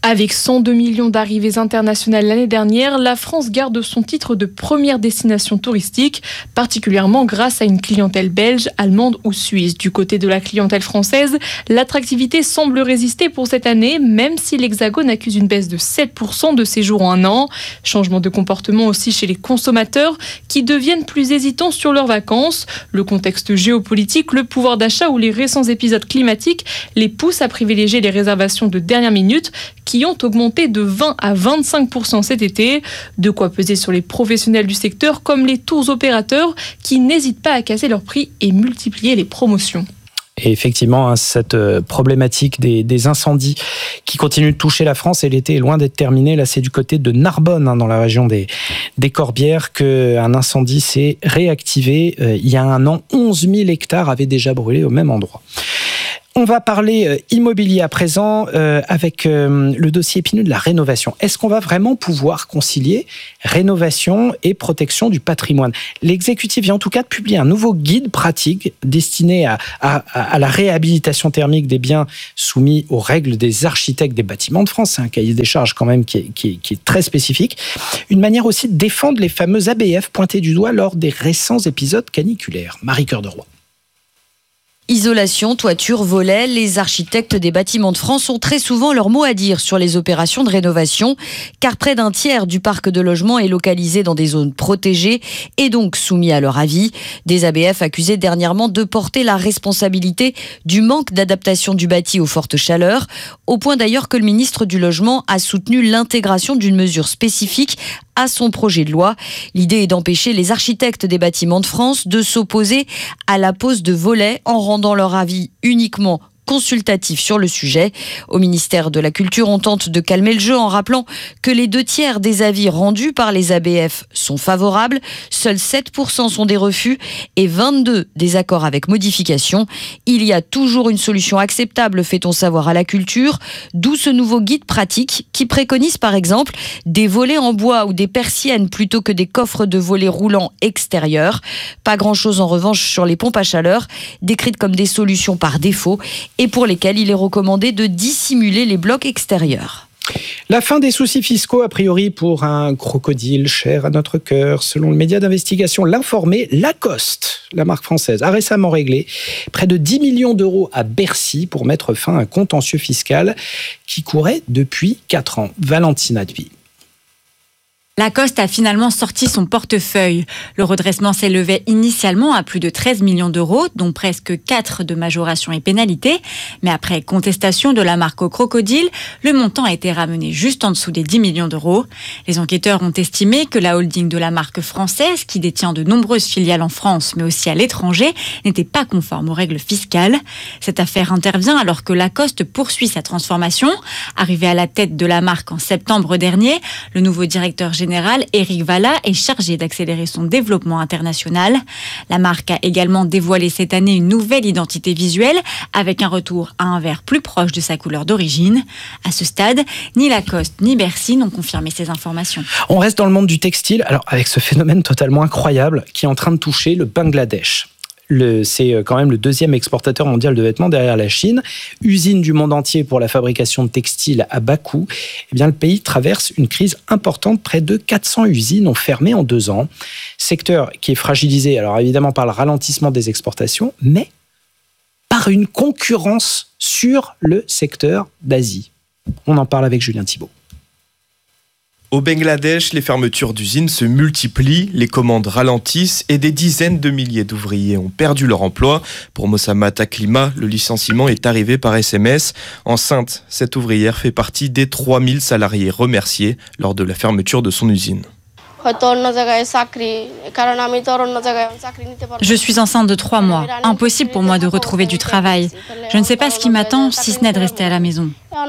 Speaker 16: Avec 102 millions d'arrivées internationales l'année dernière, la France garde son titre de première destination touristique, particulièrement grâce à une clientèle belge, allemande ou suisse. Du côté de la clientèle française, l'attractivité semble résister pour cette année, même si l'Hexagone accuse une baisse de 7% de séjours en un an. Changement de comportement aussi chez les consommateurs qui deviennent plus hésitants sur leurs vacances. Le contexte géopolitique, le pouvoir d'achat ou les récents épisodes climatiques les poussent à privilégier les réservations de dernière minute qui ont augmenté de 20 à 25% cet été. De quoi peser sur les professionnels du secteur comme les tours opérateurs qui n'hésitent pas à casser leurs prix et multiplier les promotions.
Speaker 3: Et effectivement, cette problématique des incendies qui continue de toucher la France, et l'été est loin d'être terminé. Là, c'est du côté de Narbonne, dans la région des Corbières, qu'un incendie s'est réactivé. Il y a un an, 11 000 hectares avaient déjà brûlé au même endroit. On va parler immobilier à présent avec le dossier épineux de la rénovation. Est-ce qu'on va vraiment pouvoir concilier rénovation et protection du patrimoine ? L'exécutif vient en tout cas de publier un nouveau guide pratique destiné à la réhabilitation thermique des biens soumis aux règles des architectes des bâtiments de France. C'est un cahier des charges quand même qui est très spécifique. Une manière aussi de défendre les fameux ABF pointés du doigt lors des récents épisodes caniculaires. Marie Cœur de Roy.
Speaker 13: Isolation, toiture, volets, les architectes des bâtiments de France ont très souvent leur mot à dire sur les opérations de rénovation, car près d'un tiers du parc de logements est localisé dans des zones protégées et donc soumis à leur avis. Des ABF accusés dernièrement de porter la responsabilité du manque d'adaptation du bâti aux fortes chaleurs, au point d'ailleurs que le ministre du Logement a soutenu l'intégration d'une mesure spécifique à son projet de loi. L'idée est d'empêcher les architectes des bâtiments de France de s'opposer à la pose de volets en rendant leur avis uniquement consultatif sur le sujet. Au ministère de la Culture, on tente de calmer le jeu en rappelant que les 2/3 des avis rendus par les ABF sont favorables, seuls 7% sont des refus et 22 des accords avec modification. Il y a toujours une solution acceptable, fait-on savoir à la Culture, d'où ce nouveau guide pratique qui préconise par exemple des volets en bois ou des persiennes plutôt que des coffres de volets roulants extérieurs. Pas grand-chose en revanche sur les pompes à chaleur, décrites comme des solutions par défaut et pour lesquels il est recommandé de dissimuler les blocs extérieurs.
Speaker 3: La fin des soucis fiscaux, a priori, pour un crocodile cher à notre cœur. Selon le média d'investigation L'Informé, Lacoste, la marque française, a récemment réglé près de 10 millions d'euros à Bercy pour mettre fin à un contentieux fiscal qui courait depuis 4 ans. Valentina Deville.
Speaker 11: Lacoste a finalement sorti son portefeuille. Le redressement s'élevait initialement à plus de 13 millions d'euros, dont presque 4 de majoration et pénalité. Mais après contestation de la marque au crocodile, le montant a été ramené juste en dessous des 10 millions d'euros. Les enquêteurs ont estimé que la holding de la marque française, qui détient de nombreuses filiales en France, mais aussi à l'étranger, n'était pas conforme aux règles fiscales. Cette affaire intervient alors que Lacoste poursuit sa transformation. Arrivé à la tête de la marque en septembre dernier, le nouveau directeur général, Éric Vallat, est chargé d'accélérer son développement international. La marque a également dévoilé cette année une nouvelle identité visuelle avec un retour à un vert plus proche de sa couleur d'origine. À ce stade, ni Lacoste ni Bercy n'ont confirmé ces informations.
Speaker 3: On reste dans le monde du textile, alors avec ce phénomène totalement incroyable qui est en train de toucher le Bangladesh. C'est quand même le 2e exportateur mondial de vêtements derrière la Chine. Usine du monde entier pour la fabrication de textiles à Bakou. Eh bien, le pays traverse une crise importante. Près de 400 usines ont fermé en 2 ans. Secteur qui est fragilisé, alors évidemment par le ralentissement des exportations, mais par une concurrence sur le secteur d'Asie. On en parle avec Julien Thibault.
Speaker 12: Au Bangladesh, les fermetures d'usines se multiplient, les commandes ralentissent et des dizaines de milliers d'ouvriers ont perdu leur emploi. Pour Mossama Taklima, le licenciement est arrivé par SMS. Enceinte, cette ouvrière fait partie des 3000 salariés remerciés lors de la fermeture de son usine.
Speaker 11: Je suis enceinte de 3 mois. Impossible pour moi de retrouver du travail. Je ne sais pas ce qui m'attend si ce n'est de rester à la maison.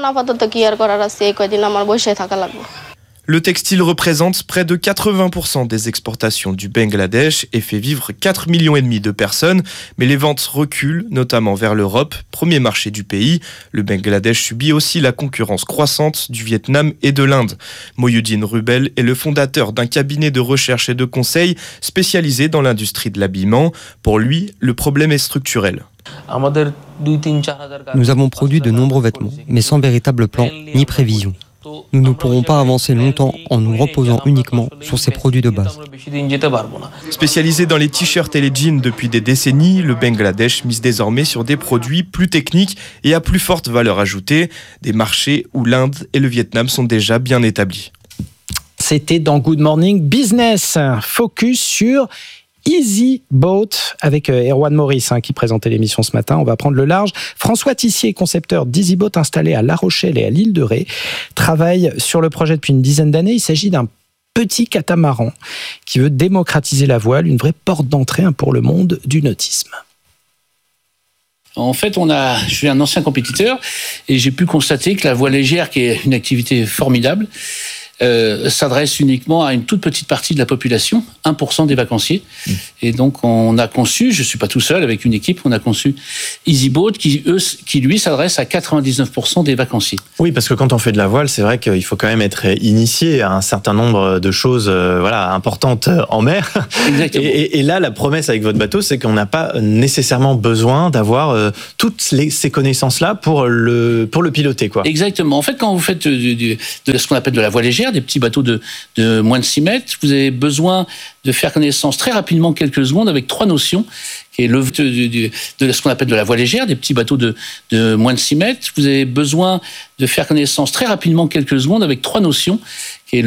Speaker 12: Le textile représente près de 80% des exportations du Bangladesh et fait vivre 4,5 millions de personnes. Mais les ventes reculent, notamment vers l'Europe, premier marché du pays. Le Bangladesh subit aussi la concurrence croissante du Vietnam et de l'Inde. Mohyuddin Rubel est le fondateur d'un cabinet de recherche et de conseil spécialisé dans l'industrie de l'habillement. Pour lui, le problème est structurel.
Speaker 18: Nous avons produit de nombreux vêtements, mais sans véritable plan ni prévision. Nous ne pourrons pas avancer longtemps en nous reposant uniquement sur ces produits de base.
Speaker 12: Spécialisé dans les t-shirts et les jeans depuis des décennies, le Bangladesh mise désormais sur des produits plus techniques et à plus forte valeur ajoutée, des marchés où l'Inde et le Vietnam sont déjà bien établis.
Speaker 3: C'était dans Good Morning Business, focus sur EasyBoat avec Erwan Maurice qui présentait l'émission ce matin. On va prendre le large. François Tissier, concepteur d'EasyBoat installé à La Rochelle et à l'île de Ré, travaille sur le projet depuis une dizaine d'années. Il s'agit d'un petit catamaran qui veut démocratiser la voile, une vraie porte d'entrée pour le monde du nautisme.
Speaker 19: En fait, je suis un ancien compétiteur et j'ai pu constater que la voile légère, qui est une activité formidable, s'adresse uniquement à une toute petite partie de la population, 1% des vacanciers. Et donc, on a conçu, je ne suis pas tout seul, avec une équipe, on a conçu EasyBoat qui lui, s'adresse à 99% des vacanciers.
Speaker 20: Oui, parce que quand on fait de la voile, c'est vrai qu'il faut quand même être initié à un certain nombre de choses importantes en mer.
Speaker 19: Exactement.
Speaker 20: Et là, la promesse avec votre bateau, c'est qu'on n'a pas nécessairement besoin d'avoir toutes ces connaissances-là pour le piloter, quoi.
Speaker 19: Exactement. En fait, quand vous faites de ce qu'on appelle de la voile légère, des petits bateaux de moins de 6 mètres, vous avez besoin de faire connaissance très rapidement, quelques secondes, avec 3 notions, qui est de ce qu'on appelle de la voile légère, des petits bateaux de moins de 6 mètres. Vous avez besoin de faire connaissance très rapidement, quelques secondes, avec 3 notions, qui est